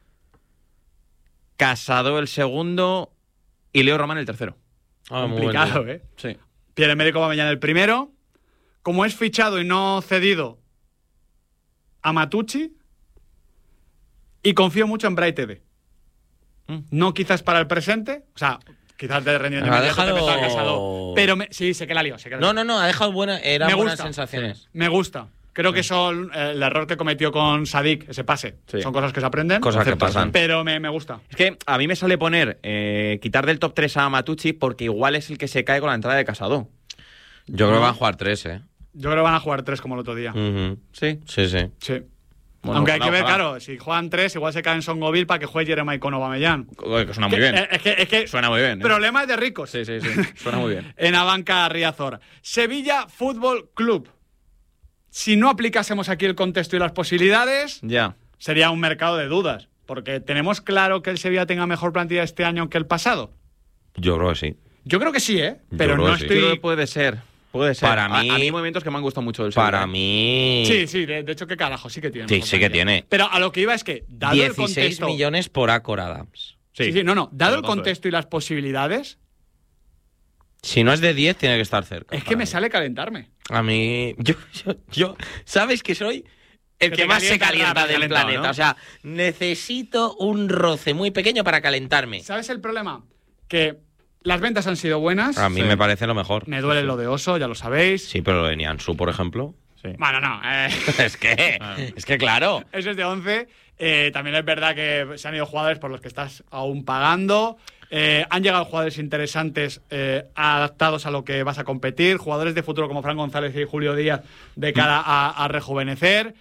S5: Casado el segundo y Leo Román el tercero.
S3: Complicado, ¿eh?
S5: Sí.
S3: Pierre-Emerick Aubameyang el primero. Como es fichado y no cedido, Amatucci. Y confío mucho en Bright TV. No quizás para el presente, o sea, quizás de rendimiento
S4: Ha
S3: inmediato
S4: dejado-
S3: te meto al Casado, pero sí, sé que la lío.
S4: No, ha dejado buenas sensaciones.
S3: Me gusta. Creo que son el error que cometió con Sadik, ese pase.
S5: Sí.
S3: Son cosas que se aprenden.
S4: Cosas que pasan.
S3: Pero me gusta.
S5: Es que a mí me sale poner quitar del top 3 a Matucci porque igual es el que se cae con la entrada de Casado.
S4: Yo creo que van a jugar 3, ¿eh?
S3: Yo creo que van a jugar 3 como el otro día.
S5: ¿Sí?
S4: Sí.
S3: Sí.
S5: Bueno,
S3: Aunque hay que ver,
S5: ojalá.
S3: claro, si juegan 3, igual se cae en Songoville para que juegue Jeremiah con Aubameyang.
S5: Que suena muy bien.
S3: Es que
S5: Suena muy bien. ¿eh?
S3: problemas de ricos.
S5: Sí. Suena muy bien.
S3: En Abanca Riazor. Sevilla Fútbol Club. Si no aplicásemos aquí el contexto y las posibilidades,
S5: Ya.
S3: sería un mercado de dudas. Porque tenemos claro que el Sevilla tenga mejor plantilla este año que el pasado.
S4: Yo creo que sí.
S3: Yo creo que sí, ¿eh? Pero
S4: creo
S3: no
S4: que sí.
S3: estoy...
S5: Creo que puede ser. Puede ser.
S4: Para mí-
S5: a mí hay movimientos que me han gustado mucho del Sevilla.
S4: Para mí...
S3: Sí, de hecho, qué carajo, sí que tiene.
S4: Sí,
S3: mejor
S4: sí que
S3: plantilla.
S4: tiene.
S3: Pero a lo que iba es que, dado el
S4: 16
S3: contexto...
S4: millones por Acor Adams.
S3: Sí, dado el contexto y las posibilidades,
S4: Si no es de 10, tiene que estar cerca.
S3: es que me sale calentarme.
S4: A mí... Yo ¿sabes que soy el
S3: Que
S4: que
S3: te
S4: más se
S3: calienta
S4: calienta
S3: rápido,
S4: del
S3: calentado,
S4: planeta?
S3: ¿no?
S4: O sea, necesito un roce muy pequeño para calentarme.
S3: ¿Sabes el problema? Que las ventas han sido buenas.
S4: A mí me parece lo mejor.
S3: Me duele lo de Oso, ya lo sabéis.
S4: Sí, pero lo de Niansu, por ejemplo...
S3: Bueno, no.
S4: Es que claro.
S3: Eso es de 11. También es verdad que se han ido jugadores por los que estás aún pagando. Han llegado jugadores interesantes adaptados a lo que vas a competir. Jugadores de futuro como Fran González y Julio Díaz de cara a rejuvenecer.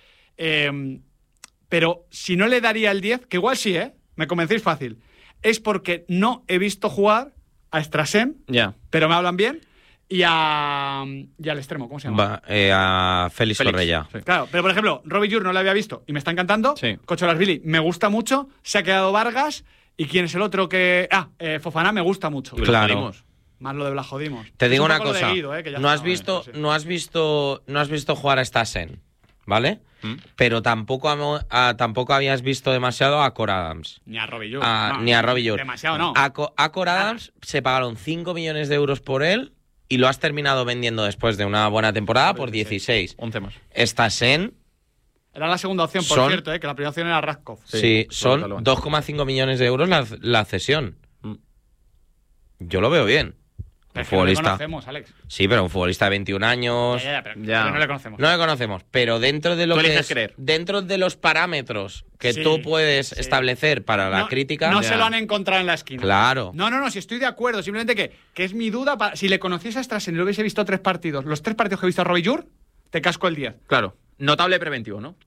S3: Pero si no le daría el 10, que igual sí, me convencéis fácil, es porque no he visto jugar a Strassen,
S5: Ya.
S3: pero me hablan bien, y al extremo, ¿cómo se llama?
S4: A Félix Correia.
S3: Claro, pero por ejemplo, Robbie Jur no lo había visto y me está encantando.
S5: Sí.
S3: Cocholasvili me gusta mucho. Se ha quedado Vargas. ¿Y quién es el otro que...? Fofana me gusta mucho.
S4: Claro.
S3: Más lo de Blajodimos.
S4: Te digo
S3: Es un
S4: una
S3: poco lo de
S4: cosa.
S3: Guido, que ya
S4: no has
S3: está,
S4: visto,
S3: sí.
S4: no has visto jugar a Stassen, ¿vale? Pero tampoco habías visto demasiado a Cor Adams.
S3: Ni a Robbie Jur.
S4: Ni a Robbie Jur.
S3: Demasiado no.
S4: A Cor Adams se pagaron 5 millones de euros por él y lo has terminado vendiendo después de una buena temporada por 16.
S5: 11 más.
S4: Stassen,
S3: Era la segunda opción, por
S4: Son-
S3: cierto, que la primera opción era Raskov.
S4: sí, son 2,5 millones de euros la cesión. Yo lo veo bien.
S3: Pero
S4: Un
S3: es que no le
S4: futbolista.
S3: conocemos, Alex.
S4: Sí, pero un futbolista de 21 años.
S3: Pero no le conocemos.
S4: No le conocemos, pero dentro de lo
S5: Tú
S4: que
S5: eliges
S4: es,
S5: creer.
S4: dentro de los parámetros que
S3: Sí,
S4: tú puedes establecer para la
S3: No-
S4: crítica.
S3: No se lo han encontrado en la esquina.
S4: Claro.
S3: No, si estoy de acuerdo. Simplemente que es mi duda. Si le conociese a Strassen y lo hubiese visto 3 partidos, los 3 partidos que he visto a Robbie Jur, te casco el 10.
S5: Claro. Notable preventivo, ¿no?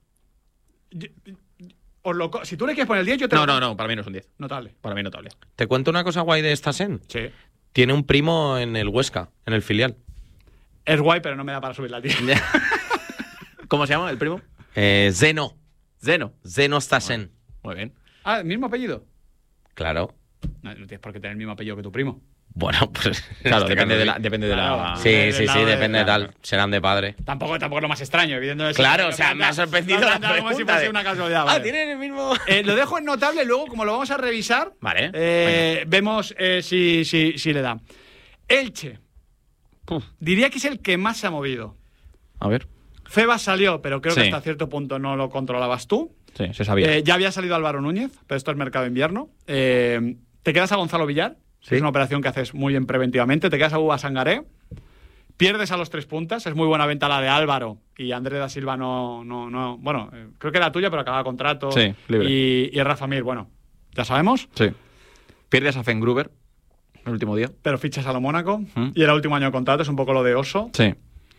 S3: Si tú le quieres poner el 10, yo te lo
S5: No, para mí no es un 10.
S3: Notable.
S5: Para mí notable.
S4: Te cuento una cosa guay de Stassen.
S3: Sí.
S4: Tiene un primo en el Huesca, en el filial.
S3: Es guay, pero no me da para subir la tía.
S5: ¿Cómo se llama el primo?
S4: Zeno.
S5: Zeno
S4: Stassen.
S5: Muy bien.
S3: Ah, ¿el mismo apellido?
S4: Claro.
S3: No tienes por qué tener el mismo apellido que tu primo.
S4: Bueno, pues.
S5: Claro,
S4: este
S5: depende
S4: caso
S5: de la...
S4: Sí,
S3: Del
S4: sí,
S3: lado
S4: sí,
S3: de-
S4: depende de tal. Serán de padre.
S3: Tampoco es lo más extraño, evidentemente.
S4: Claro, o sea, me ha sorprendido la
S3: Como si
S4: pregunta
S3: fuese
S4: de-
S3: una casualidad.
S4: Ah,
S3: vale.
S4: tienen el mismo.
S3: Lo dejo en notable, luego, como lo vamos a revisar,
S5: Vale.
S3: vemos si le da. Elche. Diría que es el que más se ha movido.
S5: A ver.
S3: Febas salió, pero creo que
S5: Sí.
S3: hasta cierto punto no lo controlabas tú.
S5: Sí, se sabía.
S3: Ya había salido Álvaro Núñez, pero esto es mercado invierno. Te quedas a Gonzalo Villar, que
S5: Sí.
S3: es una operación que haces muy bien preventivamente. Te quedas a Uba Sangaré. Pierdes a los 3 puntas, es muy buena venta la de Álvaro y Andrés da Silva no. Bueno, creo que era tuya, pero acaba contrato.
S5: Sí, libre.
S3: Y Rafa Mir, bueno, ya sabemos.
S5: Sí. Pierdes a Fengruber el último día.
S3: Pero fichas a lo Mónaco y era último año de contrato, es un poco lo de Oso.
S5: Sí.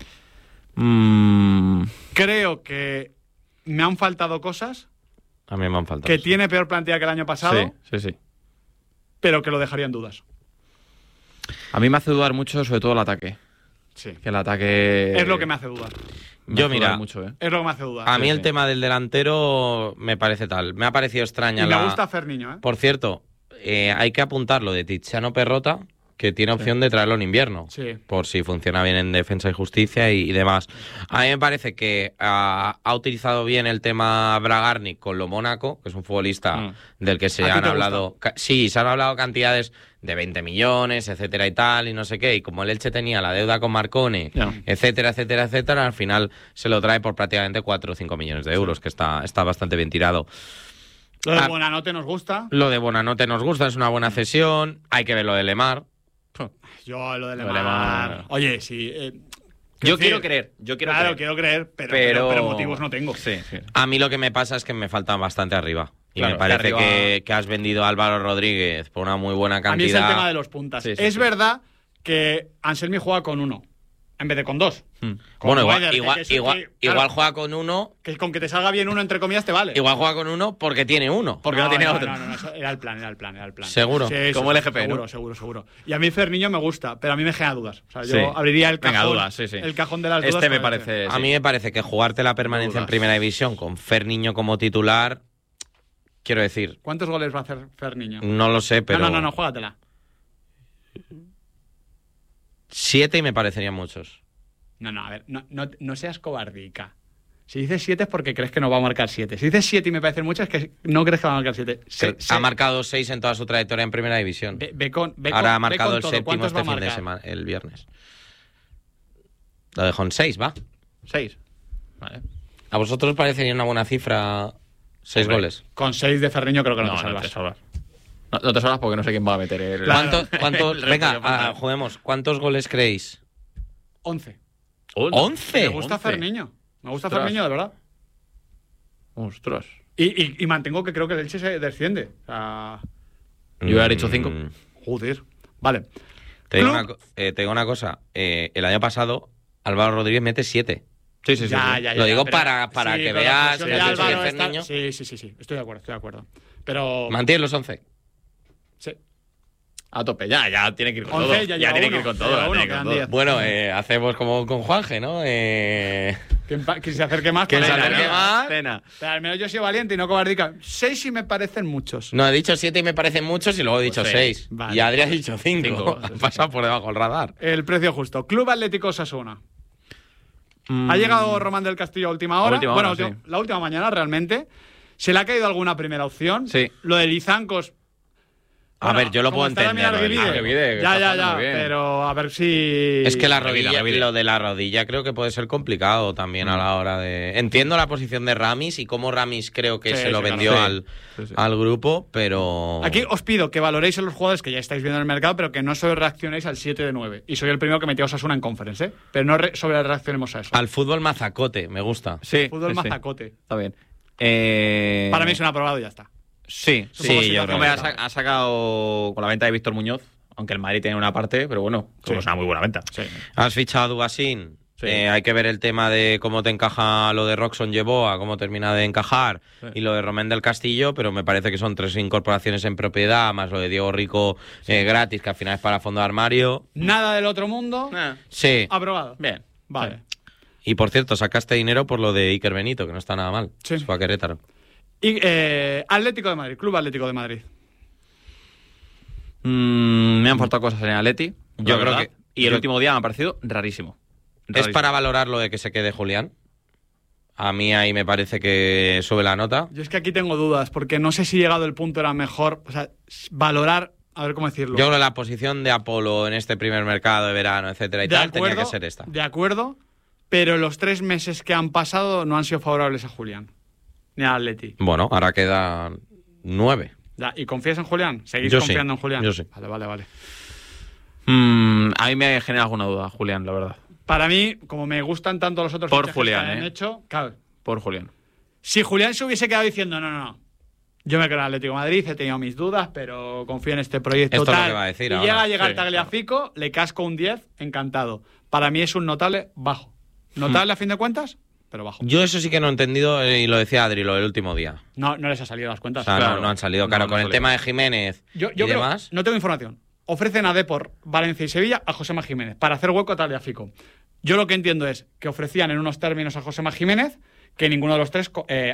S3: Creo que me han faltado cosas.
S4: A mí me han faltado.
S3: Que tiene peor plantilla que el año pasado.
S5: Sí.
S3: Pero que lo dejaría en dudas.
S5: A mí me hace dudar mucho, sobre todo el ataque.
S3: Sí.
S5: Que el ataque...
S3: Es lo que me hace dudar.
S4: Yo, mira,
S5: mucho,
S3: es lo que me hace dudar.
S4: A mí el tema del delantero me parece tal. Me ha parecido extraña.
S3: Y me gusta Ferniño, ¿eh?
S4: Por cierto, hay que apuntar lo de Tiziano Perrota, que tiene opción de traerlo en invierno.
S3: Sí.
S4: Por si funciona bien en Defensa y Justicia y demás. A mí me parece que ha utilizado bien el tema Bragarnik con lo Mónaco, que es un futbolista del que se han hablado... Sí, se han hablado cantidades de 20 millones, etcétera y tal, y no sé qué. Y como el Elche tenía la deuda con Marcone, etcétera, al final se lo trae por prácticamente 4 o 5 millones de euros, que está bastante bien tirado.
S3: Lo de Bonanote nos gusta.
S4: Lo de Bonanote nos gusta, es una buena cesión. Hay que ver lo de Lemar.
S3: Yo lo de Lemar... Oye, sí...
S5: Yo quiero creer.
S3: Quiero creer, pero motivos no tengo.
S5: Sí.
S4: A mí lo que me pasa es que me faltan bastante arriba. Y
S5: claro,
S4: me parece que has vendido a Álvaro Rodríguez por una muy buena cantidad.
S3: A mí es el tema de los puntas. Es verdad que Anselmi juega con 1 en vez de con 2.
S4: Bueno, igual juega con 1.
S3: Que con que te salga bien 1, entre comillas, te vale.
S4: Igual juega con 1 porque tiene 1.
S5: Porque no tiene otro.
S3: No, eso era el plan.
S4: ¿Seguro?
S3: Sí,
S5: como el EGP,
S3: seguro. Y a mí Ferniño me gusta, pero a mí me genera dudas. O sea, yo abriría el cajón.
S5: Venga, dudas,
S3: el cajón de las dudas.
S5: Me parece...
S4: A mí me parece que jugarte la permanencia en Primera División con Ferniño como titular... Quiero decir...
S3: ¿Cuántos goles va a hacer Ferniño?
S4: No lo sé, pero...
S3: No, juégatela.
S4: 7 y me parecerían muchos.
S3: No, a ver, no seas cobardica. Si dices 7 es porque crees que no va a marcar 7. Si dices 7 y me parecen muchos es que no crees que va a marcar 7.
S4: Ha marcado 6 en toda su trayectoria en Primera División. Ahora ha marcado el séptimo este fin de semana, el viernes. Lo dejo en 6, ¿va?
S5: 6. Vale.
S4: ¿A vosotros os parecería una buena cifra 6 goles?
S3: Con 6 de Ferniño creo que no te salvas.
S5: No te salvas. No te salvas porque no sé quién va a meter el...
S4: ¿Cuántos? Venga, juguemos. ¿Cuántos goles creéis?
S3: 11.
S4: ¿11?
S3: Me gusta Ferniño. Me gusta Ferniño, de verdad.
S5: Ostras.
S3: Y mantengo que creo que el Elche se desciende. O sea...
S5: Yo hubiera dicho 5.
S3: Joder. Vale.
S4: Te digo una cosa. El año pasado, Álvaro Rodríguez mete 7.
S5: Sí.
S3: Ya,
S4: lo digo para que veas que
S3: Ferniño... Sí. Estoy de acuerdo. Pero...
S4: ¿Mantienes los 11?
S3: Sí.
S5: A tope, ya tiene que ir con todo.
S3: Ya tiene que ir con todo.
S4: Bueno, hacemos como con Juanje, ¿no?
S3: Que se acerque más.
S4: Que se acerque más.
S3: Pero al menos yo soy valiente y no cobardica. 6 sí me parecen muchos.
S4: No, he dicho 7 y me parecen muchos y luego he dicho 6.
S3: Vale.
S4: Y Adrián ha dicho 5. Ha pasado por debajo del radar.
S3: El precio justo. Club Atlético Osasuna. Ha llegado Román del Castillo a última hora. La última mañana realmente. ¿Se le ha caído alguna primera opción?
S5: Sí.
S3: Lo de Lizancos...
S4: Bueno, a ver, yo lo puedo entender.
S3: Ya, pero a ver si...
S4: Es que lo de la rodilla creo que puede ser complicado también a la hora de... Entiendo la posición de Ramis y cómo Ramis creo que se lo vendió al grupo, pero...
S3: Aquí os pido que valoréis a los jugadores que ya estáis viendo en el mercado, pero que no solo reaccionéis al 7 de 9. Y soy el primero que metió a Osasuna en Conference, ¿eh? Pero no sobre reaccionemos a eso.
S4: Al fútbol mazacote, me gusta.
S5: Sí.
S3: Fútbol mazacote.
S5: Está bien.
S3: Para mí es un aprobado y ya está.
S5: Sí, yo creo que ha sacado con la venta de Víctor Muñoz, aunque el Madrid tiene una parte, pero bueno, es una muy buena venta. Sí.
S4: Has fichado a Dugasín. Sí. Hay que ver el tema de cómo te encaja lo de Roxon Yeboah, cómo termina de encajar, y lo de Román del Castillo, pero me parece que son 3 incorporaciones en propiedad, más lo de Diego Rico gratis, que al final es para fondo de armario.
S3: Nada del otro mundo.
S4: Sí.
S3: Aprobado.
S5: Bien.
S3: Vale.
S4: Y por cierto, sacaste dinero por lo de Iker Benito, que no está nada mal.
S3: Sí.
S4: Fue a Querétaro.
S3: Y Atlético de Madrid, Club Atlético de Madrid.
S5: Me han faltado cosas en el Atleti.
S4: Yo creo que...
S5: Y el último día me ha parecido rarísimo.
S4: ¿Es para valorar lo de que se quede Julián? A mí ahí me parece que sube la nota.
S3: Yo es que aquí tengo dudas, porque no sé si llegado el punto era mejor... O sea, valorar... A ver cómo decirlo.
S4: Yo creo que la posición de Apolo en este primer mercado de verano, etcétera y tal, tenía que ser esta.
S3: De acuerdo, pero los 3 meses que han pasado no han sido favorables a Julián. Ni al Atleti.
S4: Bueno, ahora quedan 9.
S3: ¿Y confías en Julián? ¿Seguís confiando en Julián?
S4: Yo sí.
S3: Vale.
S5: A mí me genera alguna duda, Julián, la verdad.
S3: Para mí, como me gustan tanto los otros
S5: por
S3: fichajes
S5: Julián,
S3: que han hecho, claro.
S5: Por Julián.
S3: Si Julián se hubiese quedado diciendo, no, yo me quedo en Atlético de Madrid, he tenido mis dudas, pero confío en este proyecto.
S4: Esto
S3: tal,
S4: es lo que va a decir
S3: y
S4: ahora.
S3: llega a llegar
S5: Sí,
S3: Tagliafico, le casco un 10, encantado. Para mí es un notable bajo. Notable a fin de cuentas, pero bajo.
S4: Yo eso sí que no he entendido, y lo decía Adri, lo del último día.
S3: No les ha salido las cuentas.
S4: O sea,
S3: Claro.
S4: no han salido. Claro,
S5: No
S4: con
S5: han
S4: el
S5: salido.
S4: tema de Jiménez
S3: Yo
S4: y
S3: creo,
S4: demás.
S3: no tengo información. Ofrecen a Depor, Valencia y Sevilla a Josema Jiménez para hacer hueco a Tagliafico. Yo lo que entiendo es que ofrecían en unos términos a Josema Jiménez que ninguno de los tres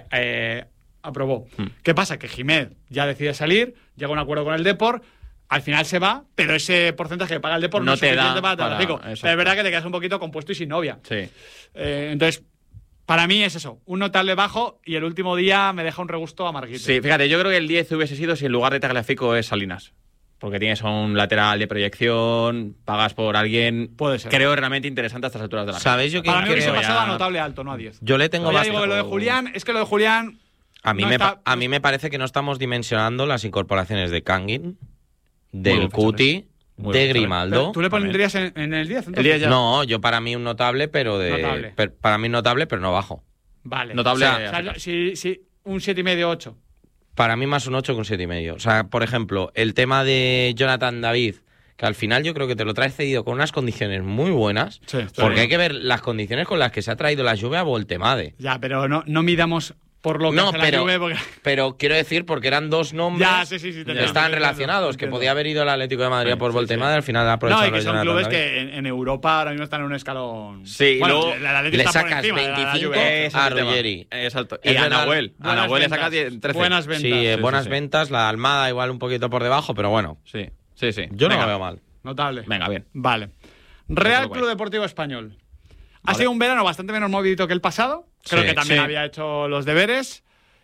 S3: aprobó. ¿Qué pasa? Que Jiménez ya decide salir, llega a un acuerdo con el Depor, al final se va, pero ese porcentaje que paga el Depor no
S5: No
S3: es
S5: te da
S3: suficiente para
S5: para-
S3: Tagliafico.
S5: exacto.
S3: Pero es verdad que te quedas un poquito compuesto y sin novia.
S5: Sí.
S3: Entonces, para mí es eso, un notable bajo y el último día me deja un regusto amarguito.
S5: Sí, fíjate, yo creo que el 10 hubiese sido si en lugar de Tagliafico es Salinas. Porque tienes a un lateral de proyección, pagas por alguien,
S3: Puede ser.
S5: creo realmente interesante a estas alturas de la
S4: ¿Sabéis yo quién
S3: Para mí hubiese
S4: creo?
S3: pasado a notable alto, no a 10.
S4: Yo le tengo
S3: Pero ya
S4: bastante.
S3: digo que lo de Julián, es que lo de Julián
S4: A mí,
S3: no está-
S4: a mí me parece que no estamos dimensionando las incorporaciones de Kangin, del
S5: buen
S4: Cuti,
S5: fichaje. Muy
S4: de
S5: buen fichaje.
S4: Grimaldo.
S3: ¿Tú le pondrías en el 10?
S5: El 10 ya.
S4: No, yo para mí un notable, pero
S3: Notable.
S4: para mí notable, pero no bajo.
S3: Vale.
S5: Notable.
S3: O sea, si un 7,5 8.
S4: Para mí más un 8 que un 7,5. O sea, por ejemplo, el tema de Jonathan David, que al final yo creo que te lo traes cedido con unas condiciones muy buenas,
S3: Sí,
S4: porque hay que ver las condiciones con las que se ha traído la Juve a Voltemade.
S3: Ya, pero no midamos por lo que
S4: No,
S3: hace
S4: pero-
S3: la Juve, porque...
S4: Pero quiero decir, porque eran dos nombres
S3: Ya, sí, te
S4: que
S3: entiendo,
S4: estaban
S3: te
S4: relacionados,
S3: entiendo.
S4: que podía haber ido al Atlético de Madrid por Voltemade, al final ha
S3: No,
S4: aprovechado
S3: y que
S4: lo de
S3: son
S4: Jonathan
S3: clubes
S4: David.
S3: que en Europa ahora mismo están en un escalón...
S5: Sí, y
S3: bueno,
S5: luego
S3: el Atlético
S4: le
S3: está por
S4: sacas
S3: encima de la
S4: 25
S3: Juve.
S5: Ese es
S4: a
S5: el tema.
S4: Ruggeri.
S5: Exacto.
S4: Es
S5: Y a
S4: verdad,
S5: Nahuel. A
S3: buenas
S5: Nahuel le saca
S3: ventas,
S5: 13.
S3: buenas ventas.
S4: Sí, buenas
S5: sí.
S4: ventas, la Almada igual un poquito por debajo, pero bueno,
S5: Sí.
S4: yo no
S5: Venga.
S4: lo veo mal.
S3: Notable.
S5: Venga, bien.
S3: Vale. Real
S5: guay.
S3: Club Deportivo Español. Ha
S5: Vale.
S3: sido un verano bastante menos movidito que el pasado. Creo
S4: Sí,
S3: que también
S5: sí.
S3: había hecho los deberes.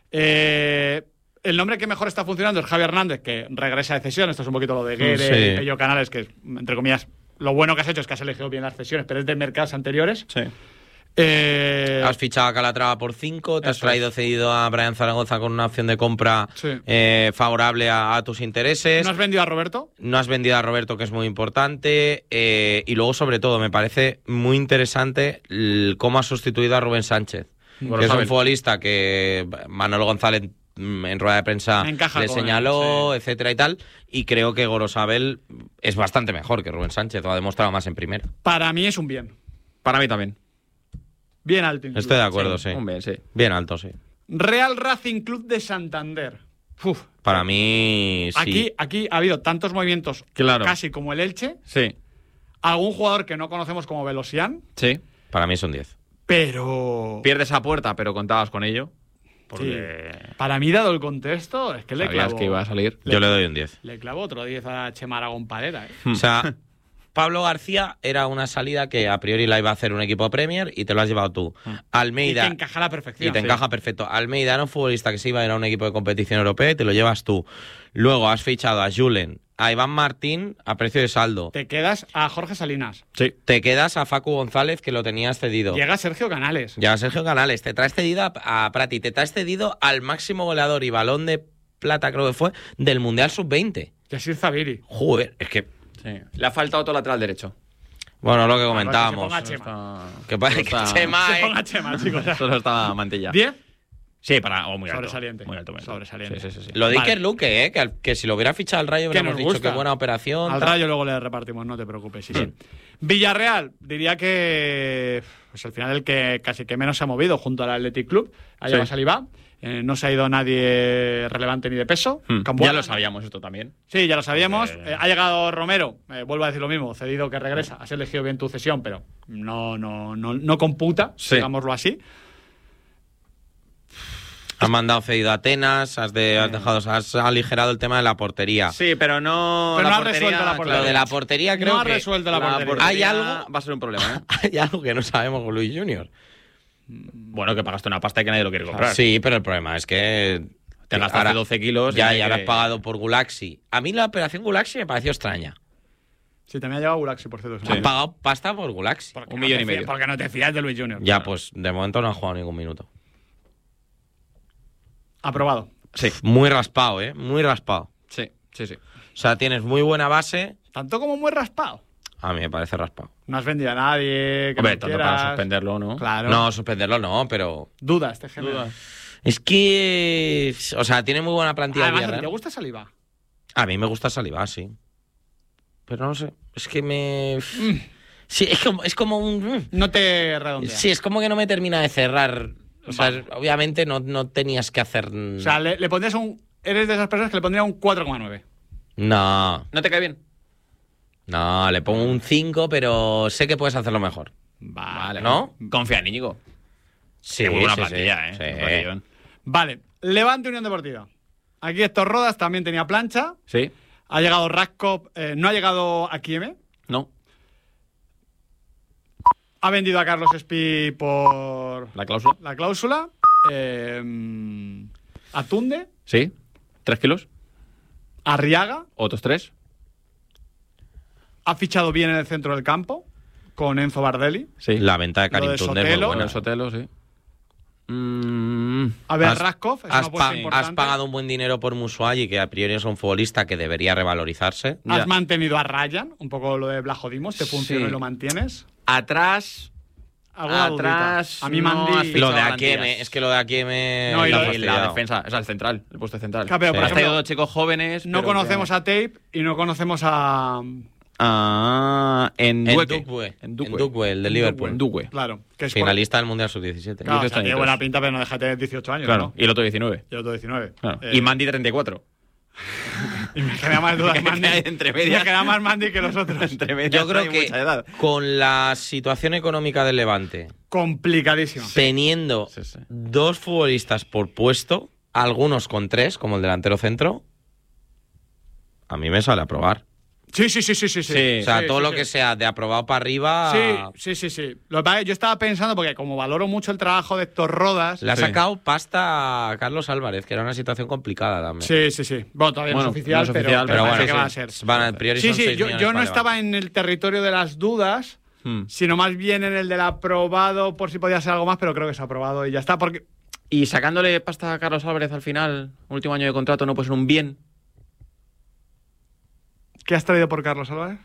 S3: El nombre que mejor está funcionando es Javi Hernández, que regresa de cesión. Esto es un poquito lo de Guerre
S4: Sí.
S3: y Pello Canales, que, entre comillas, lo bueno que has hecho es que has elegido bien las cesiones, pero es de mercados anteriores.
S5: Sí.
S4: Has fichado a Calatrava por 5, te has
S3: eso
S4: traído cedido a Brian Zaragoza con una opción de compra
S3: Sí.
S4: favorable a tus intereses.
S3: ¿No has vendido a Roberto?
S4: No has vendido a Roberto, que es muy importante. Y luego, sobre todo, me parece muy interesante cómo has sustituido a Rubén Sánchez, que es
S5: Gorosabel.
S4: un futbolista que Manolo González en rueda de prensa
S3: Encaja
S4: le
S3: con
S4: señaló,
S3: él, sí.
S4: etcétera y tal. Y creo que Gorosabel es bastante mejor que Rubén Sánchez, lo ha demostrado más en primera.
S3: Para mí es un bien.
S5: Para mí también.
S3: Bien alto. incluso.
S4: Estoy de acuerdo, sí.
S5: Un bien, sí.
S4: Bien alto, sí.
S3: Real Racing Club de Santander. Uf.
S4: Para mí, sí.
S3: Aquí ha habido tantos movimientos,
S5: Claro.
S3: casi como el Elche.
S5: Sí.
S3: Algún jugador que no conocemos como Velosian,
S5: Sí.
S4: Para mí es un 10.
S3: pero...
S5: Pierdes a puerta, pero contabas con ello.
S3: Sí.
S5: Porque
S3: Para mí, dado el contexto, es que le
S5: sabías
S3: clavo...
S5: que iba a salir.
S4: Yo le doy un 10.
S3: Le clavo otro 10 a Chema Aragón Parera, ¿eh?
S4: O sea, Pablo García era una salida que a priori la iba a hacer un equipo Premier y te lo has llevado tú.
S3: Y
S4: Almeida.
S3: que encaja a la perfección.
S4: Y te
S3: Sí.
S4: encaja perfecto. Almeida era un futbolista que se iba a ir a un equipo de competición europea y te lo llevas tú. Luego has fichado a Julen, a Iván Martín a precio de saldo.
S3: Te quedas a Jorge Salinas.
S5: Sí.
S4: Te quedas a Facu González, que lo tenías cedido.
S3: Llega Sergio Canales.
S4: Ya Sergio Canales. Te traes cedido a Prati. Te traes cedido al máximo goleador y balón de plata, creo que fue, del Mundial Sub-20.
S3: Yasir Zabiri.
S4: Joder, es que...
S5: Sí. Le ha faltado otro lateral derecho.
S4: Bueno, lo que
S3: Que
S4: comentábamos.
S3: se ponga Chema.
S4: Que parece que Chema,
S3: Se ponga Chema, chicos.
S5: Solo está Mantilla.
S3: ¿10?
S5: Sí, para. O muy alto.
S3: Sobresaliente.
S5: Muy alto, muy alto.
S3: Sobresaliente.
S5: Sí, sí, sí.
S4: Lo de
S3: Vale.
S4: Iker Luque, que si lo hubiera fichado al Rayo
S3: Que
S4: hubiéramos
S3: nos
S4: dicho
S3: gusta.
S4: que buena operación.
S3: Al
S4: tal.
S3: Rayo luego le repartimos, no te preocupes. Sí, sí. Villarreal, diría que pues al final el que casi que menos se ha movido junto al Athletic Club. Ha llegado
S5: Sí.
S3: Salivá. No se ha ido nadie relevante ni de peso.
S5: Ya
S3: Camboya,
S5: lo sabíamos esto también.
S3: Sí, ya lo sabíamos. Ha llegado Romero, vuelvo a decir lo mismo, cedido que regresa. Has elegido bien tu cesión, pero no computa,
S5: Sí.
S3: digámoslo así.
S4: Has mandado cedido a Atenas, has aligerado el tema de la portería.
S5: Sí, pero no.
S3: Pero
S5: la
S3: no ha resuelto la portería.
S4: Lo de la portería creo
S3: No ha
S4: que...
S3: resuelto la portería.
S4: ¿Hay algo?
S5: Va a ser un problema, ¿eh?
S4: Hay algo que no sabemos con Luis Junior.
S5: Bueno, que pagaste una pasta y que nadie lo quiere comprar.
S4: Sí, pero el problema es que...
S5: Te gastaste 12 kilos.
S4: Ya,
S5: y
S4: y
S5: hay
S4: ahora
S5: que-
S4: has pagado por Gulaxi. A mí la operación Gulaxi me pareció extraña.
S3: Sí, también ha llegado Gulaxi, por cierto.
S4: Has pagado pasta por Gulaxi.
S3: Porque
S5: 1,5 millones.
S3: no te fías- Porque no te fías de Luis Junior.
S4: Ya, pues de momento no ha jugado ningún minuto.
S3: Aprobado.
S5: Sí,
S4: Muy raspado, ¿eh? Muy raspado.
S5: sí, sí, sí.
S4: O sea, tienes muy buena base.
S3: Tanto como muy raspado.
S4: A mí me parece raspado.
S3: No has vendido a nadie. Que
S5: Hombre,
S3: no
S5: tanto para suspenderlo, ¿no?
S3: Claro.
S4: No, suspenderlo no, pero...
S3: Dudas, te genera.
S4: Es que... O sea, tiene muy buena plantilla.
S3: Además, ¿te gusta Saliba?
S4: A mí me gusta Saliba, sí. Pero no sé, es que me... Sí, es como un...
S3: No te redondea.
S4: Sí, es como que no me termina de cerrar. O sea, obviamente no tenías que hacer...
S3: O sea, le pondrías un... Eres de esas personas que le pondría un 4,9.
S4: No.
S5: ¿No te cae bien?
S4: No, le pongo un 5, pero sé que puedes hacerlo mejor.
S5: Vale.
S4: ¿No?
S5: Confía en Íñigo.
S4: Sí,
S5: Qué buena
S4: sí,
S5: plantilla,
S4: sí.
S5: ¿eh?
S3: Vale, Levante Unión Deportiva. Aquí Héctor Rodas también tenía plancha.
S5: Sí.
S3: Ha llegado Raskov, no ha llegado a Kieme.
S5: No.
S3: Ha vendido a Carlos Espí por...
S5: ¿La cláusula?
S3: La cláusula. A Tunde.
S5: Sí. 3 kilos.
S3: Arriaga.
S5: Otros 3.
S3: Ha fichado bien en el centro del campo con Enzo Bardelli.
S4: Sí. La venta de Karim
S3: Lo de
S4: Tunde
S3: Sotelo.
S4: es muy buena.
S5: El Sotelo, sí.
S3: A ver, Raskov es una apuesta
S4: Has
S3: importante.
S4: pagado un buen dinero por Musuagi, que a priori es un futbolista que debería revalorizarse.
S3: Has mantenido a Ryan, un poco lo de Blajodimos, te funciona y lo mantienes.
S5: Atrás...
S3: ¿Alguna
S5: Atrás...
S3: dudita? A mí
S5: no
S3: Mandy...
S5: has
S4: Lo de
S5: fichado
S4: Akieme,
S5: garantías.
S4: es que lo de Akieme...
S3: No, y
S5: La
S3: lo-
S5: defensa, es el central, el puesto central.
S3: Claro, pero, por
S5: Has
S3: ejemplo,
S5: traído 2 chicos jóvenes.
S3: No
S5: pero
S3: conocemos a Tape y no conocemos a...
S5: En Duque.
S4: En Duque, el de Liverpool.
S5: En Duque.
S3: Claro. Que es
S4: Finalista del Mundial Sub-17.
S3: Claro, o sea, tiene buena pinta, pero no deja de tener 18 años,
S5: Claro,
S3: ¿no?
S5: y el otro 19.
S3: Y el otro 19.
S5: Claro. Y Mandy 34.
S3: Y me queda más dudas Mandy.
S5: Entre medias.
S3: Me queda más Mandy que los otros.
S5: Entre medias
S4: Yo creo
S5: hay
S4: que
S5: mucha edad.
S4: con la situación económica del Levante,
S3: Complicadísimo.
S4: teniendo 2 futbolistas por puesto, algunos con 3, como el delantero centro, a mí me sale a probar.
S3: Sí.
S4: O sea, todo lo que sea de aprobado para arriba...
S3: Sí. Lo que pasa es que yo estaba pensando, porque como valoro mucho el trabajo de Héctor Rodas...
S4: Le ha sacado pasta a Carlos Álvarez, que era una situación complicada también.
S3: Sí. Bueno, todavía no es oficial,
S5: no es oficial,
S3: pero
S4: bueno,
S3: parece que va a ser.
S4: Van a priori son 6
S3: yo
S4: millones
S3: no
S4: para
S3: estaba en el territorio de las dudas, sino más bien en el del aprobado, por si podía ser algo más, pero creo que se ha aprobado y ya está, porque...
S5: Y sacándole pasta a Carlos Álvarez al final, último año de contrato, no puede ser un bien.
S3: ¿Qué has traído por Carlos Álvarez?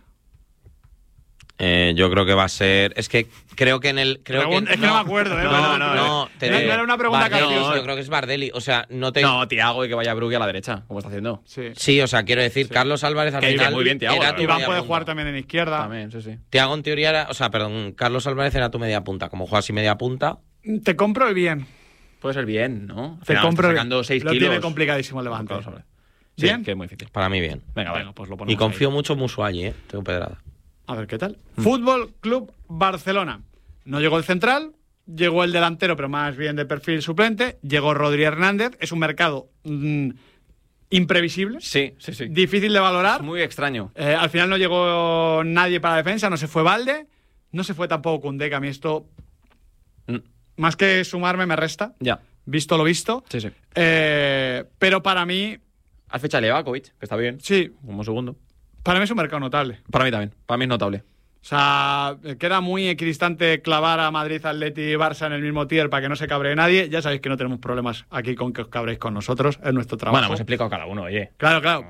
S4: Yo creo que va a ser... Es que creo que en el... Es
S3: que no me acuerdo, ¿eh?
S4: No
S3: era una pregunta
S4: capciosa. Yo creo que es Bardelli. O sea, no te...
S5: No, Thiago y que vaya Brugge a la derecha, como está haciendo.
S4: Sí, o sea, quiero decir, Carlos Álvarez al
S5: Que
S4: final...
S5: muy bien, Thiago.
S4: era tu
S3: Iván
S4: media
S3: puede
S4: punta.
S3: jugar también en izquierda.
S5: También, sí.
S4: Thiago en teoría era... O sea, perdón, Carlos Álvarez era tu media punta. Como juegas y media punta...
S3: Te compro el bien.
S5: Puede ser bien, ¿no?
S3: Te compro el
S5: sacando 6
S3: Lo
S5: kilos.
S3: tiene complicadísimo el Levante.
S5: Sí,
S3: ¿Bien?
S5: que es muy difícil.
S4: Para mí bien.
S5: Venga,
S3: Bueno, pues lo ponemos
S4: Y confío
S3: ahí.
S4: mucho en Musuagi, tengo pedrada.
S3: A ver qué tal. Fútbol Club Barcelona. No llegó el central, llegó el delantero, pero más bien de perfil suplente. Llegó Rodri Hernández. Es un mercado imprevisible.
S5: Sí.
S3: Difícil de valorar.
S5: Es muy extraño.
S3: Al final no llegó nadie para la defensa, no se fue Valde, no se fue tampoco Koundé, que a mí esto, más que sumarme, me resta.
S5: Ya.
S3: Visto lo visto.
S5: Sí.
S3: Pero para mí...
S5: Has fichado a Levakovic, que está bien.
S3: Sí.
S5: Como segundo.
S3: Para mí es un mercado notable.
S5: Para mí también. Para mí es notable.
S3: O sea, queda muy equidistante clavar a Madrid, Atleti y Barça en el mismo tier para que no se cabree nadie. Ya sabéis que no tenemos problemas aquí con que os cabréis con nosotros. Es nuestro trabajo.
S5: Bueno, hemos explicado cada uno, oye.
S3: Claro.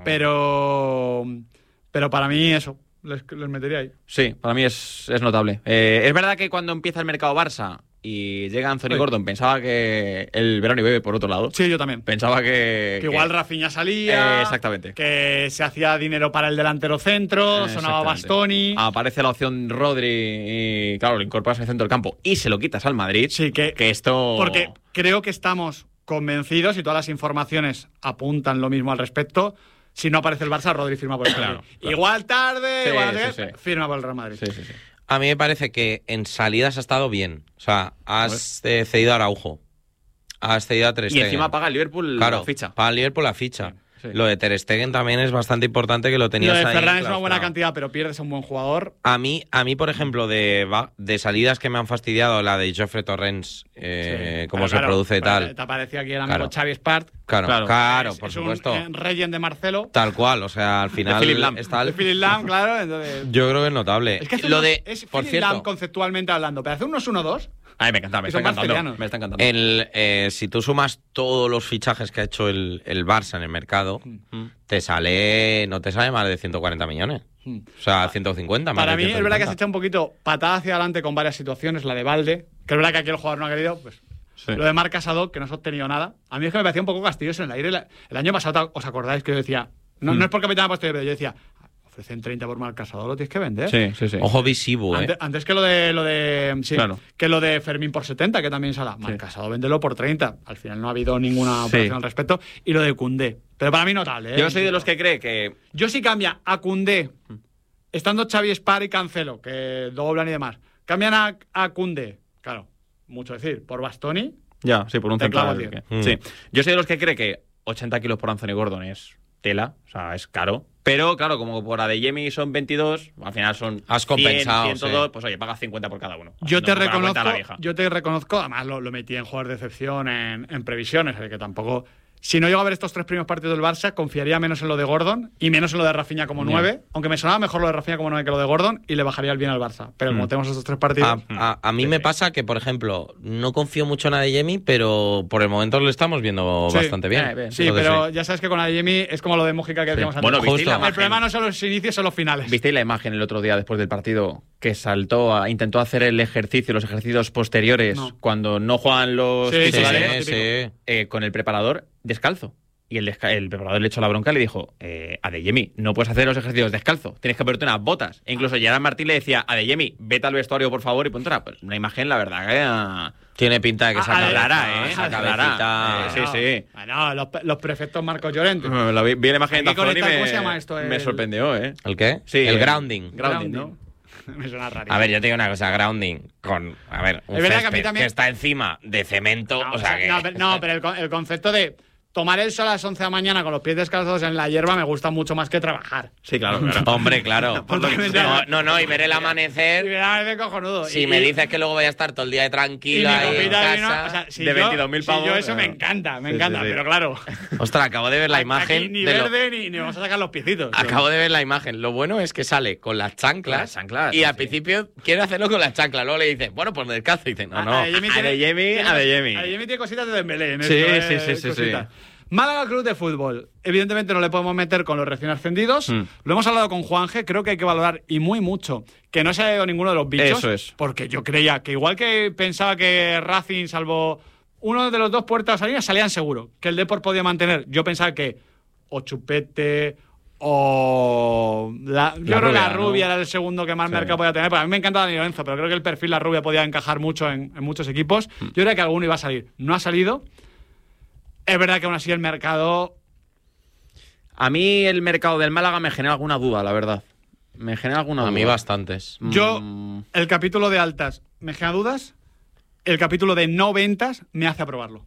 S3: Pero para mí eso, les metería ahí.
S5: Sí, para mí es notable. Es verdad que cuando empieza el mercado Barça y llega Anthony Gordon, pensaba que el verano iba por otro lado.
S3: Sí, yo también.
S5: Pensaba que
S3: igual Rafinha salía.
S5: Exactamente.
S3: Que se hacía dinero para el delantero centro, sonaba Bastoni.
S5: Aparece la opción Rodri y, claro, lo incorporas en el centro del campo y se lo quitas al Madrid.
S3: Sí, que
S5: esto...
S3: Porque creo que estamos convencidos y todas las informaciones apuntan lo mismo al respecto. Si no aparece el Barça, Rodri firma por el Real Madrid.
S5: Claro.
S3: Igual tarde,
S5: Sí,
S3: igual
S5: sí.
S3: firma por el Real Madrid.
S5: Sí.
S4: A mí me parece que en salidas ha estado bien. O sea, has cedido a Araujo. Has cedido a Ter Stegen.
S5: Y encima paga el Liverpool la ficha.
S4: Paga el Liverpool la ficha.
S5: Sí.
S4: Lo de Ter Stegen también es bastante importante, que lo tenías ahí.
S3: Lo de Ferran es una
S4: claustrado.
S3: buena cantidad, pero pierdes a un buen jugador.
S4: A mí, por ejemplo, de salidas que me han fastidiado, la de Jofre Torrens, cómo se produce y tal.
S3: Te apareció aquí el amigo
S4: Claro.
S3: Xavi Espart.
S4: Claro, por supuesto.
S3: Un Regen de Marcelo.
S4: Tal cual, o sea, al final
S3: de Philip Lahm.
S4: está
S3: De Philip Lahm, claro. Entonces...
S4: Yo creo que es notable.
S3: Es que es
S4: por
S3: Philip
S4: cierto,
S3: Lahm conceptualmente hablando, pero hace unos 1-2.
S5: Ay, me está encantando.
S4: Si tú sumas todos los fichajes que ha hecho el Barça en el mercado, no te sale más de 140 millones. O sea, 150 más.
S3: Para mí
S4: 150.
S3: es verdad que se echa un poquito patada hacia adelante con varias situaciones, la de Valde, que es verdad que aquí el jugador no ha querido, pues sí. Lo de Marc Casado, que no ha obtenido nada. A mí es que me parecía un poco castilloso en el aire. El año pasado, ¿os acordáis que yo decía? No es porque me tenga posterior, pero yo decía, ofrecen 30 por Marc Casado, lo tienes que vender.
S5: Sí.
S4: Ojo visivo,
S3: Antes que lo de que lo de Fermín por 70, que también sala. Marc Casado, véndelo por 30. Al final no ha habido ninguna operación al respecto. Y lo de Koundé. Pero para mí notable.
S5: Yo soy de los que cree que...
S3: Yo sí cambia a Koundé, estando Xavi, Spar y Cancelo, que doblan y demás. Cambian a Koundé, claro, mucho decir, por Bastoni.
S5: Ya, sí, por un central.
S3: Sí.
S5: Yo soy de los que cree que 80 kilos por Anthony Gordon es tela, o sea, es caro. Pero, claro, como por Adeyemi son 22, al final son
S4: Has compensado,
S5: 102, pues oye, pagas 50 por cada uno.
S3: Yo te reconozco, además lo metí en jugador de excepción en previsiones, que tampoco... Si no llego a ver estos 3 primeros partidos del Barça, confiaría menos en lo de Gordon y menos en lo de Rafinha como 9, aunque me sonaba mejor lo de Rafinha como 9 que lo de Gordon, y le bajaría el bien al Barça. Pero como tenemos estos 3 partidos...
S4: A mí me pasa que, por ejemplo, no confío mucho en Adeyemi, pero por el momento lo estamos viendo bastante bien.
S3: Sí, pero ya sabes que con Adeyemi es como lo de Mújica que decíamos antes.
S5: Bueno,
S3: el problema no son los inicios, son los finales.
S5: ¿Visteis la imagen el otro día después del partido que intentó hacer los ejercicios posteriores cuando no juegan los titulares con el preparador descalzo? Y el preparador le echó la bronca y le dijo, Adeyemi, no puedes hacer los ejercicios descalzo, tienes que ponerte unas botas. E incluso Gerard Martín le decía, Adeyemi, vete al vestuario, por favor, y ponte una imagen, la verdad, que...
S4: Tiene pinta de que se acabará,
S5: Se acabará. Sí.
S3: Bueno, los prefectos Marcos Llorente.
S5: Vi la imagen de Tazón y
S3: ¿cómo se llama esto?
S5: Me sorprendió, ¿eh?
S4: ¿El qué?
S5: Sí,
S4: el grounding.
S5: Grounding, ¿no?
S3: Me suena rarísimo.
S4: A ver, yo te digo una cosa, grounding con, un césped que está encima de cemento,
S3: pero el concepto de tomar el sol a las 11 de la mañana con los pies descalzos en la hierba me gusta mucho más que trabajar.
S5: Sí, claro.
S4: Hombre, claro. Y ver el amanecer.
S3: Y ver el amanecer cojonudo.
S4: Si me dices que luego voy a estar todo el día tranquilo ahí en casa,
S5: de 22.000 pavos.
S3: Yo eso me encanta, pero claro.
S4: Ostras, acabo de ver la imagen.
S3: Aquí ni verde ni vamos a sacar los piecitos.
S4: Acabo de ver la imagen. Lo bueno es que sale con las chanclas. Y al principio quiere hacerlo con las chanclas. Luego le dice, bueno, pues descalzo. Y dice, no.
S5: Adeyemi.
S3: Adeyemi tiene cositas de Dembélé.
S5: Sí.
S3: Málaga Club de Fútbol. Evidentemente no le podemos meter con los recién ascendidos. Lo hemos hablado con Juanje. Creo que hay que valorar, y mucho, que no se haya ido ninguno de los bichos.
S5: Eso es.
S3: Porque yo creía que igual que pensaba que Racing, salvo uno de los 2 puertas salidas, salían seguro. Que el Depor podía mantener. Yo pensaba que o Chupete o... Yo creo que la Rubia era el segundo que más mercado podía tener. Porque a mí me encanta Dani Lorenzo, pero creo que el perfil la Rubia podía encajar mucho en muchos equipos. Yo creía que alguno iba a salir. No ha salido. Es verdad que aún así el mercado...
S5: A mí el mercado del Málaga me genera alguna duda, la verdad. Me genera alguna duda.
S4: A mí bastantes.
S3: Yo, el capítulo de altas me genera dudas. El capítulo de no ventas me hace aprobarlo.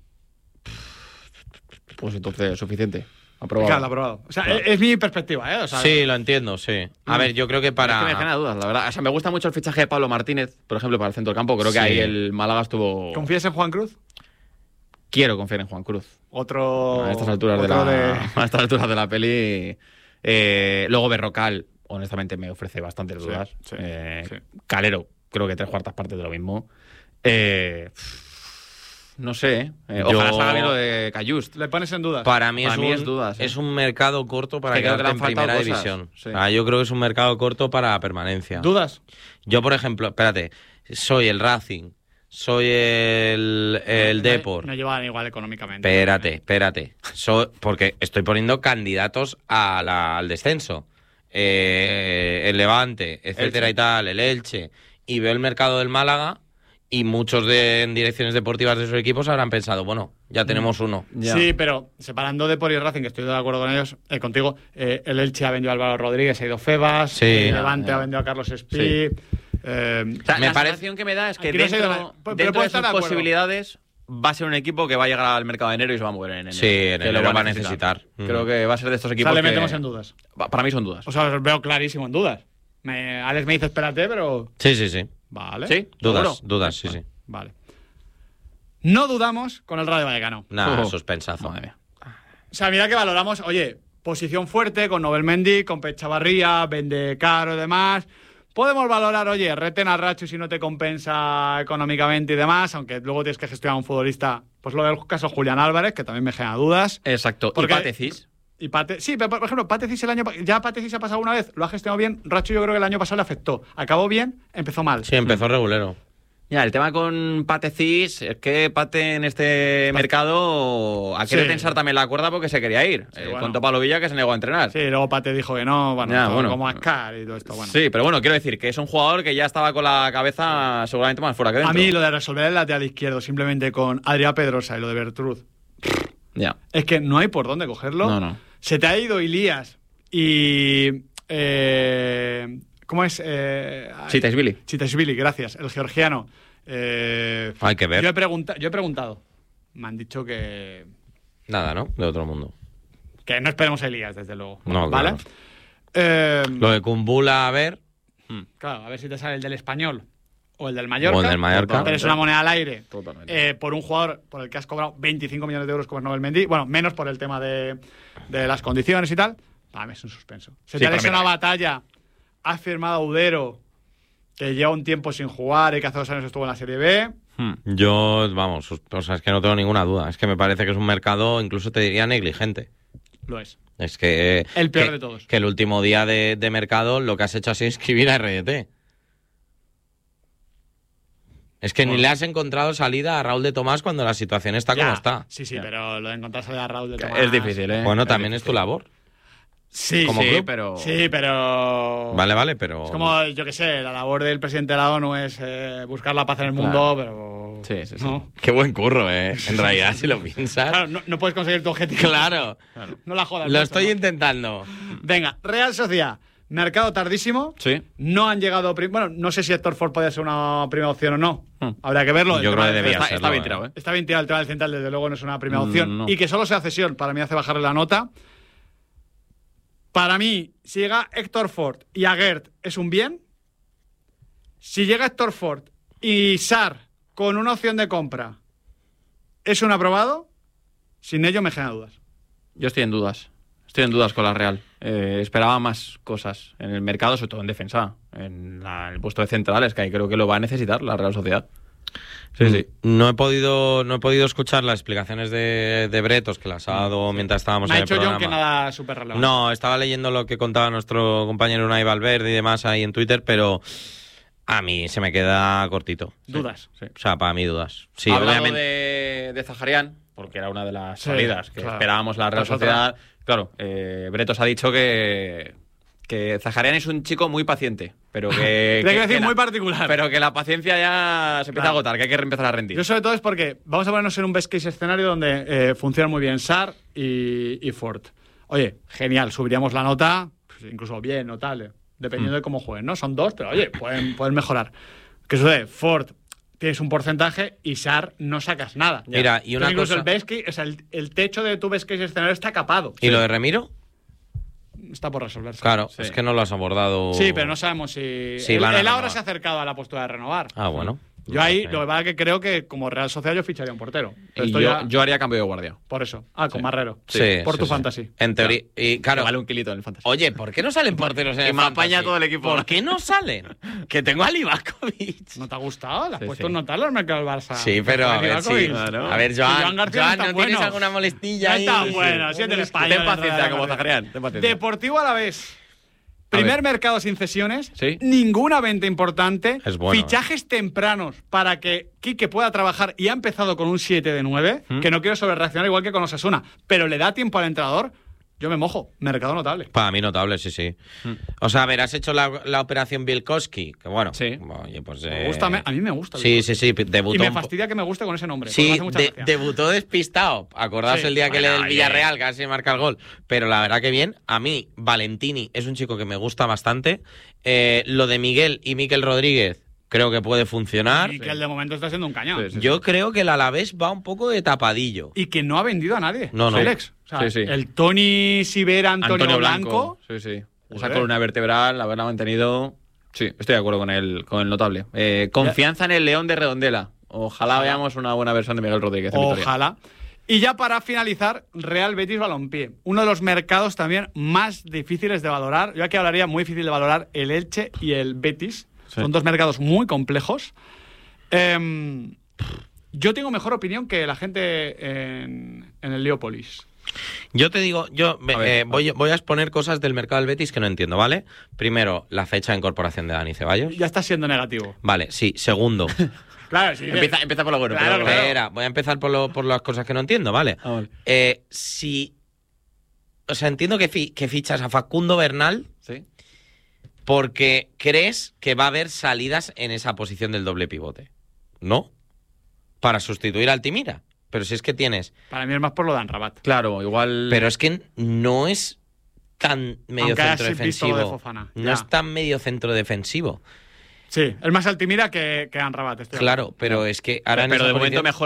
S5: Pues entonces, suficiente. Aprobado.
S3: Claro, aprobado. O sea, es mi perspectiva, ¿eh? O sea,
S4: sí, lo entiendo, sí. A ver, yo creo que para...
S5: Es que me genera dudas, la verdad. O sea, me gusta mucho el fichaje de Pablo Martínez, por ejemplo, para el centro del campo. Creo que ahí el Málaga estuvo...
S3: ¿Confías en Juan Cruz?
S5: Quiero confiar en Juan Cruz.
S3: Otro...
S5: A estas alturas de la peli... luego Berrocal, honestamente, me ofrece bastantes dudas. Sí. Calero, creo que 3/4 partes de lo mismo. No sé. Ojalá salga bien lo de Cayust.
S3: ¿Le pones en dudas?
S4: Para mí es dudas. Es un mercado corto para quedarte en primera división. Sí. Yo creo que es un mercado corto para permanencia.
S3: ¿Dudas?
S4: Yo, por ejemplo, espérate, soy el Racing, soy el Depor.
S3: No llevan igual económicamente.
S4: Espérate. Porque estoy poniendo candidatos al descenso. El Levante, etcétera, y tal, el Elche. Y veo el mercado del Málaga y muchos en direcciones deportivas de esos equipos habrán pensado, bueno, ya tenemos uno.
S3: Ya. Sí, pero separando Depor y Racing, que estoy de acuerdo con ellos, contigo, el Elche ha vendido a Álvaro Rodríguez, ha ido Febas, el Levante ha vendido a Carlos Espí.
S5: La sensación que me da es que dentro de sus posibilidades va a ser un equipo que va a llegar al mercado de enero y se va a mover en enero.
S4: Sí, en enero lo va a necesitar.
S5: Creo que va a ser de estos equipos.
S3: O sea, le metemos en dudas.
S5: Para mí son dudas.
S3: O sea, los veo clarísimo en dudas. Alex me dice, espérate, pero...
S4: Sí.
S3: Vale.
S4: ¿Sí? Dudas, sí, sí.
S3: Vale. No dudamos con el Rayo Vallecano.
S4: Nada, suspensazo.
S5: Madre mía.
S3: O sea, mira que valoramos, oye, posición fuerte con Nobel Mendy, con Pep Chavarría, vende caro y demás. Podemos valorar, oye, retén a Racho si no te compensa económicamente y demás, aunque luego tienes que gestionar a un futbolista. Pues lo del caso Julián Álvarez, que también me genera dudas.
S5: Exacto.
S3: Porque,
S5: ¿Y Patecis?
S3: Sí, pero por ejemplo, Patecis Patecis ha pasado una vez, lo ha gestionado bien. Racho yo creo que el año pasado le afectó. Acabó bien, empezó mal.
S4: Sí, empezó regulero.
S5: Ya, el tema con Patecis es que Pate en este mercado ha querido tensar también la cuerda porque se quería ir. Contó Pablo Villa que se negó a entrenar.
S3: Sí, luego Pate dijo que no, como Ascar y todo esto. Bueno.
S5: Sí, pero bueno, quiero decir que es un jugador que ya estaba con la cabeza seguramente más fuera que dentro.
S3: A mí lo de resolver el lateral izquierdo simplemente con Adrián Pedrosa y lo de Bertruz.
S5: Ya.
S3: Es que no hay por dónde cogerlo.
S5: No.
S3: Se te ha ido Ilías y... ¿cómo es? Chitaishvili, gracias. El georgiano.
S4: Hay que ver.
S3: Yo he preguntado. Me han dicho que...
S4: Nada, ¿no? De otro mundo.
S3: Que no esperemos a Elías, desde luego.
S4: No,
S3: ¿vale?
S4: Claro. Lo de Kumbula, a ver...
S3: Claro, a ver si te sale el del Español o el del Mallorca.
S4: O el del Mallorca.
S3: Pero es una moneda al aire.
S5: Totalmente.
S3: Por un jugador por el que has cobrado 25 millones de euros como es Nobel Mendy. Bueno, menos por el tema de las condiciones y tal. Para mí es un suspenso. Se te ha hecho una batalla... Has firmado a Udero, que lleva un tiempo sin jugar y que hace 2 años estuvo en la Serie B.
S4: Yo, vamos, o sea, es que no tengo ninguna duda. Es que me parece que es un mercado, incluso te diría, negligente.
S3: Lo es.
S4: Es que...
S3: El peor de todos.
S4: Que el último día de mercado lo que has hecho ha sido inscribir a RDT. Es que ni le has encontrado salida a Raúl de Tomás cuando la situación está como está.
S3: Sí, pero lo de encontrar salida a Raúl de Tomás...
S5: Es difícil, ¿eh?
S4: Bueno, también es tu labor.
S3: Sí,
S5: pero...
S3: Sí, pero...
S4: Vale, pero...
S3: Es como, yo qué sé, la labor del presidente de la ONU es buscar la paz en el mundo, pero...
S5: Sí.
S3: ¿no?
S4: Qué buen curro, ¿eh? En realidad, si lo piensas...
S3: Claro, no puedes conseguir tu objetivo.
S4: Claro.
S3: No la jodas.
S4: Lo estoy intentando.
S3: Venga, Real Sociedad. Mercado tardísimo.
S5: Sí.
S3: No han llegado... Bueno, no sé si Héctor Ford podía ser una primera opción o no. Habría que verlo.
S4: Yo creo que debía serlo.
S5: Está bien tirado, ¿eh?
S3: Está bien tirado el tema del central, desde luego no es una primera opción. No. Y que solo sea cesión, para mí hace bajarle la nota. Para mí, si llega Héctor Ford y Aguert es un bien. Si llega Héctor Ford y Sarr con una opción de compra es un aprobado, sin ello me genera dudas.
S5: Yo estoy en dudas. Estoy en dudas con la Real. Esperaba más cosas en el mercado, sobre todo en defensa. En el puesto de centrales, que ahí creo que lo va a necesitar la Real Sociedad. Sí.
S4: No he podido escuchar las explicaciones de Bretos, que las ha dado mientras estábamos en el programa.
S3: Me ha dicho John que nada súper relevante.
S4: No, estaba leyendo lo que contaba nuestro compañero Unai Valverde y demás ahí en Twitter, pero a mí se me queda cortito.
S3: Dudas.
S4: Sí. O sea, para mí dudas. Sí,
S5: obviamente. de Zaharian, porque era una de las salidas que esperábamos la Real Sociedad. Claro, Bretos ha dicho que Zaharian es un chico muy paciente, pero que
S3: muy particular.
S5: Pero que la paciencia ya se empieza a agotar, que hay que empezar a rendir.
S3: Yo sobre todo es porque vamos a ponernos en un best case escenario donde funciona muy bien Sarr y Ford. Oye, genial, subiríamos la nota, pues incluso bien, notable, dependiendo de cómo jueguen, ¿no? Son 2, pero oye, pueden mejorar. ¿Qué sucede? Ford tienes un porcentaje y Sarr no sacas nada.
S4: Mira, y una
S3: incluso
S4: cosa...
S3: el best case, o sea, el techo de tu best case escenario está capado.
S4: ¿Y lo de Remiro?
S3: Está por resolverse.
S4: Claro, es que no lo has abordado.
S3: Sí, pero no sabemos si... él ahora se ha acercado a la postura de renovar.
S4: Ah, bueno.
S3: Yo ahí, lo que pasa es que creo que como Real Sociedad yo ficharía un portero.
S5: Y yo haría cambio de guardia.
S3: Por eso. Con Marrero.
S4: Sí,
S3: por tu fantasy.
S4: En teoría. Y claro.
S5: Vale un kilito en el fantasy.
S4: Oye, ¿por qué no salen porteros en el fantasy?
S5: Me apaña todo el equipo.
S4: ¿Por qué no salen? Que tengo a Livakovic.
S3: ¿No te ha gustado? ¿Le has puesto un notable al mercado del Barça?
S4: Sí, pero a ver, sí. Claro. A ver, Joan, ¿no tienes alguna molestilla ahí?
S3: Está bueno, siente el español.
S5: Ten paciencia, como Zaharian.
S3: Deportivo Alavés. Primer mercado sin cesiones, ninguna venta importante, fichajes tempranos para que Quique pueda trabajar y ha empezado con un 7 de 9, que no quiero sobrereaccionar igual que con Osasuna, pero le da tiempo al entrenador. Yo me mojo, mercado notable.
S4: Para mí notable, sí. O sea, a ver, has hecho la operación Bielkowski, que bueno.
S5: Sí.
S4: Oye, pues,
S3: a mí me gusta.
S4: Sí. Debutó.
S3: Y me fastidia que me guste con ese nombre.
S4: Sí, debutó despistado. Acordaos el día que le del Villarreal casi marca el gol. Pero la verdad que bien. A mí, Valentini es un chico que me gusta bastante. Lo de Miguel y Mikel Rodríguez creo que puede funcionar.
S3: Y que el de momento está siendo un cañón.
S4: Yo creo que el Alavés va un poco de tapadillo.
S3: Y que no ha vendido a nadie.
S4: No.
S3: Félix. O sea, el Tony Sivera, Antonio Blanco.
S5: Sí. Esa columna vertebral, haberla mantenido. Sí, estoy de acuerdo con el notable. Confianza en el León de Redondela. Ojalá veamos una buena versión de Miguel Rodríguez.
S3: Ojalá. Y ya para finalizar, Real Betis Balompié. Uno de los mercados también más difíciles de valorar. Yo aquí hablaría muy difícil de valorar el Elche y el Betis. Sí. Son dos mercados muy complejos. Yo tengo mejor opinión que la gente en el Leópolis.
S4: Yo te digo, voy a exponer cosas del mercado del Betis que no entiendo, ¿vale? Primero, la fecha de incorporación de Dani Ceballos.
S3: Ya está siendo negativo.
S4: Vale, sí. Segundo...
S3: Claro, sí.
S5: Empieza por lo bueno.
S3: Claro.
S4: Voy a empezar por las cosas que no entiendo, ¿vale?
S5: Vale.
S4: O sea, entiendo que fichas a Facundo Bernal,
S5: ¿sí?
S4: Porque crees que va a haber salidas en esa posición del doble pivote, ¿no? Para sustituir a Altimira. Pero si es que tienes...
S3: Para mí es más por lo de Amrabat.
S5: Claro, igual...
S4: Pero es que no es tan medio centro defensivo. No es tan medio centro defensivo.
S3: Sí, es más Altimira que Amrabat.
S4: Claro, pero es que ahora
S5: pero de momento mejor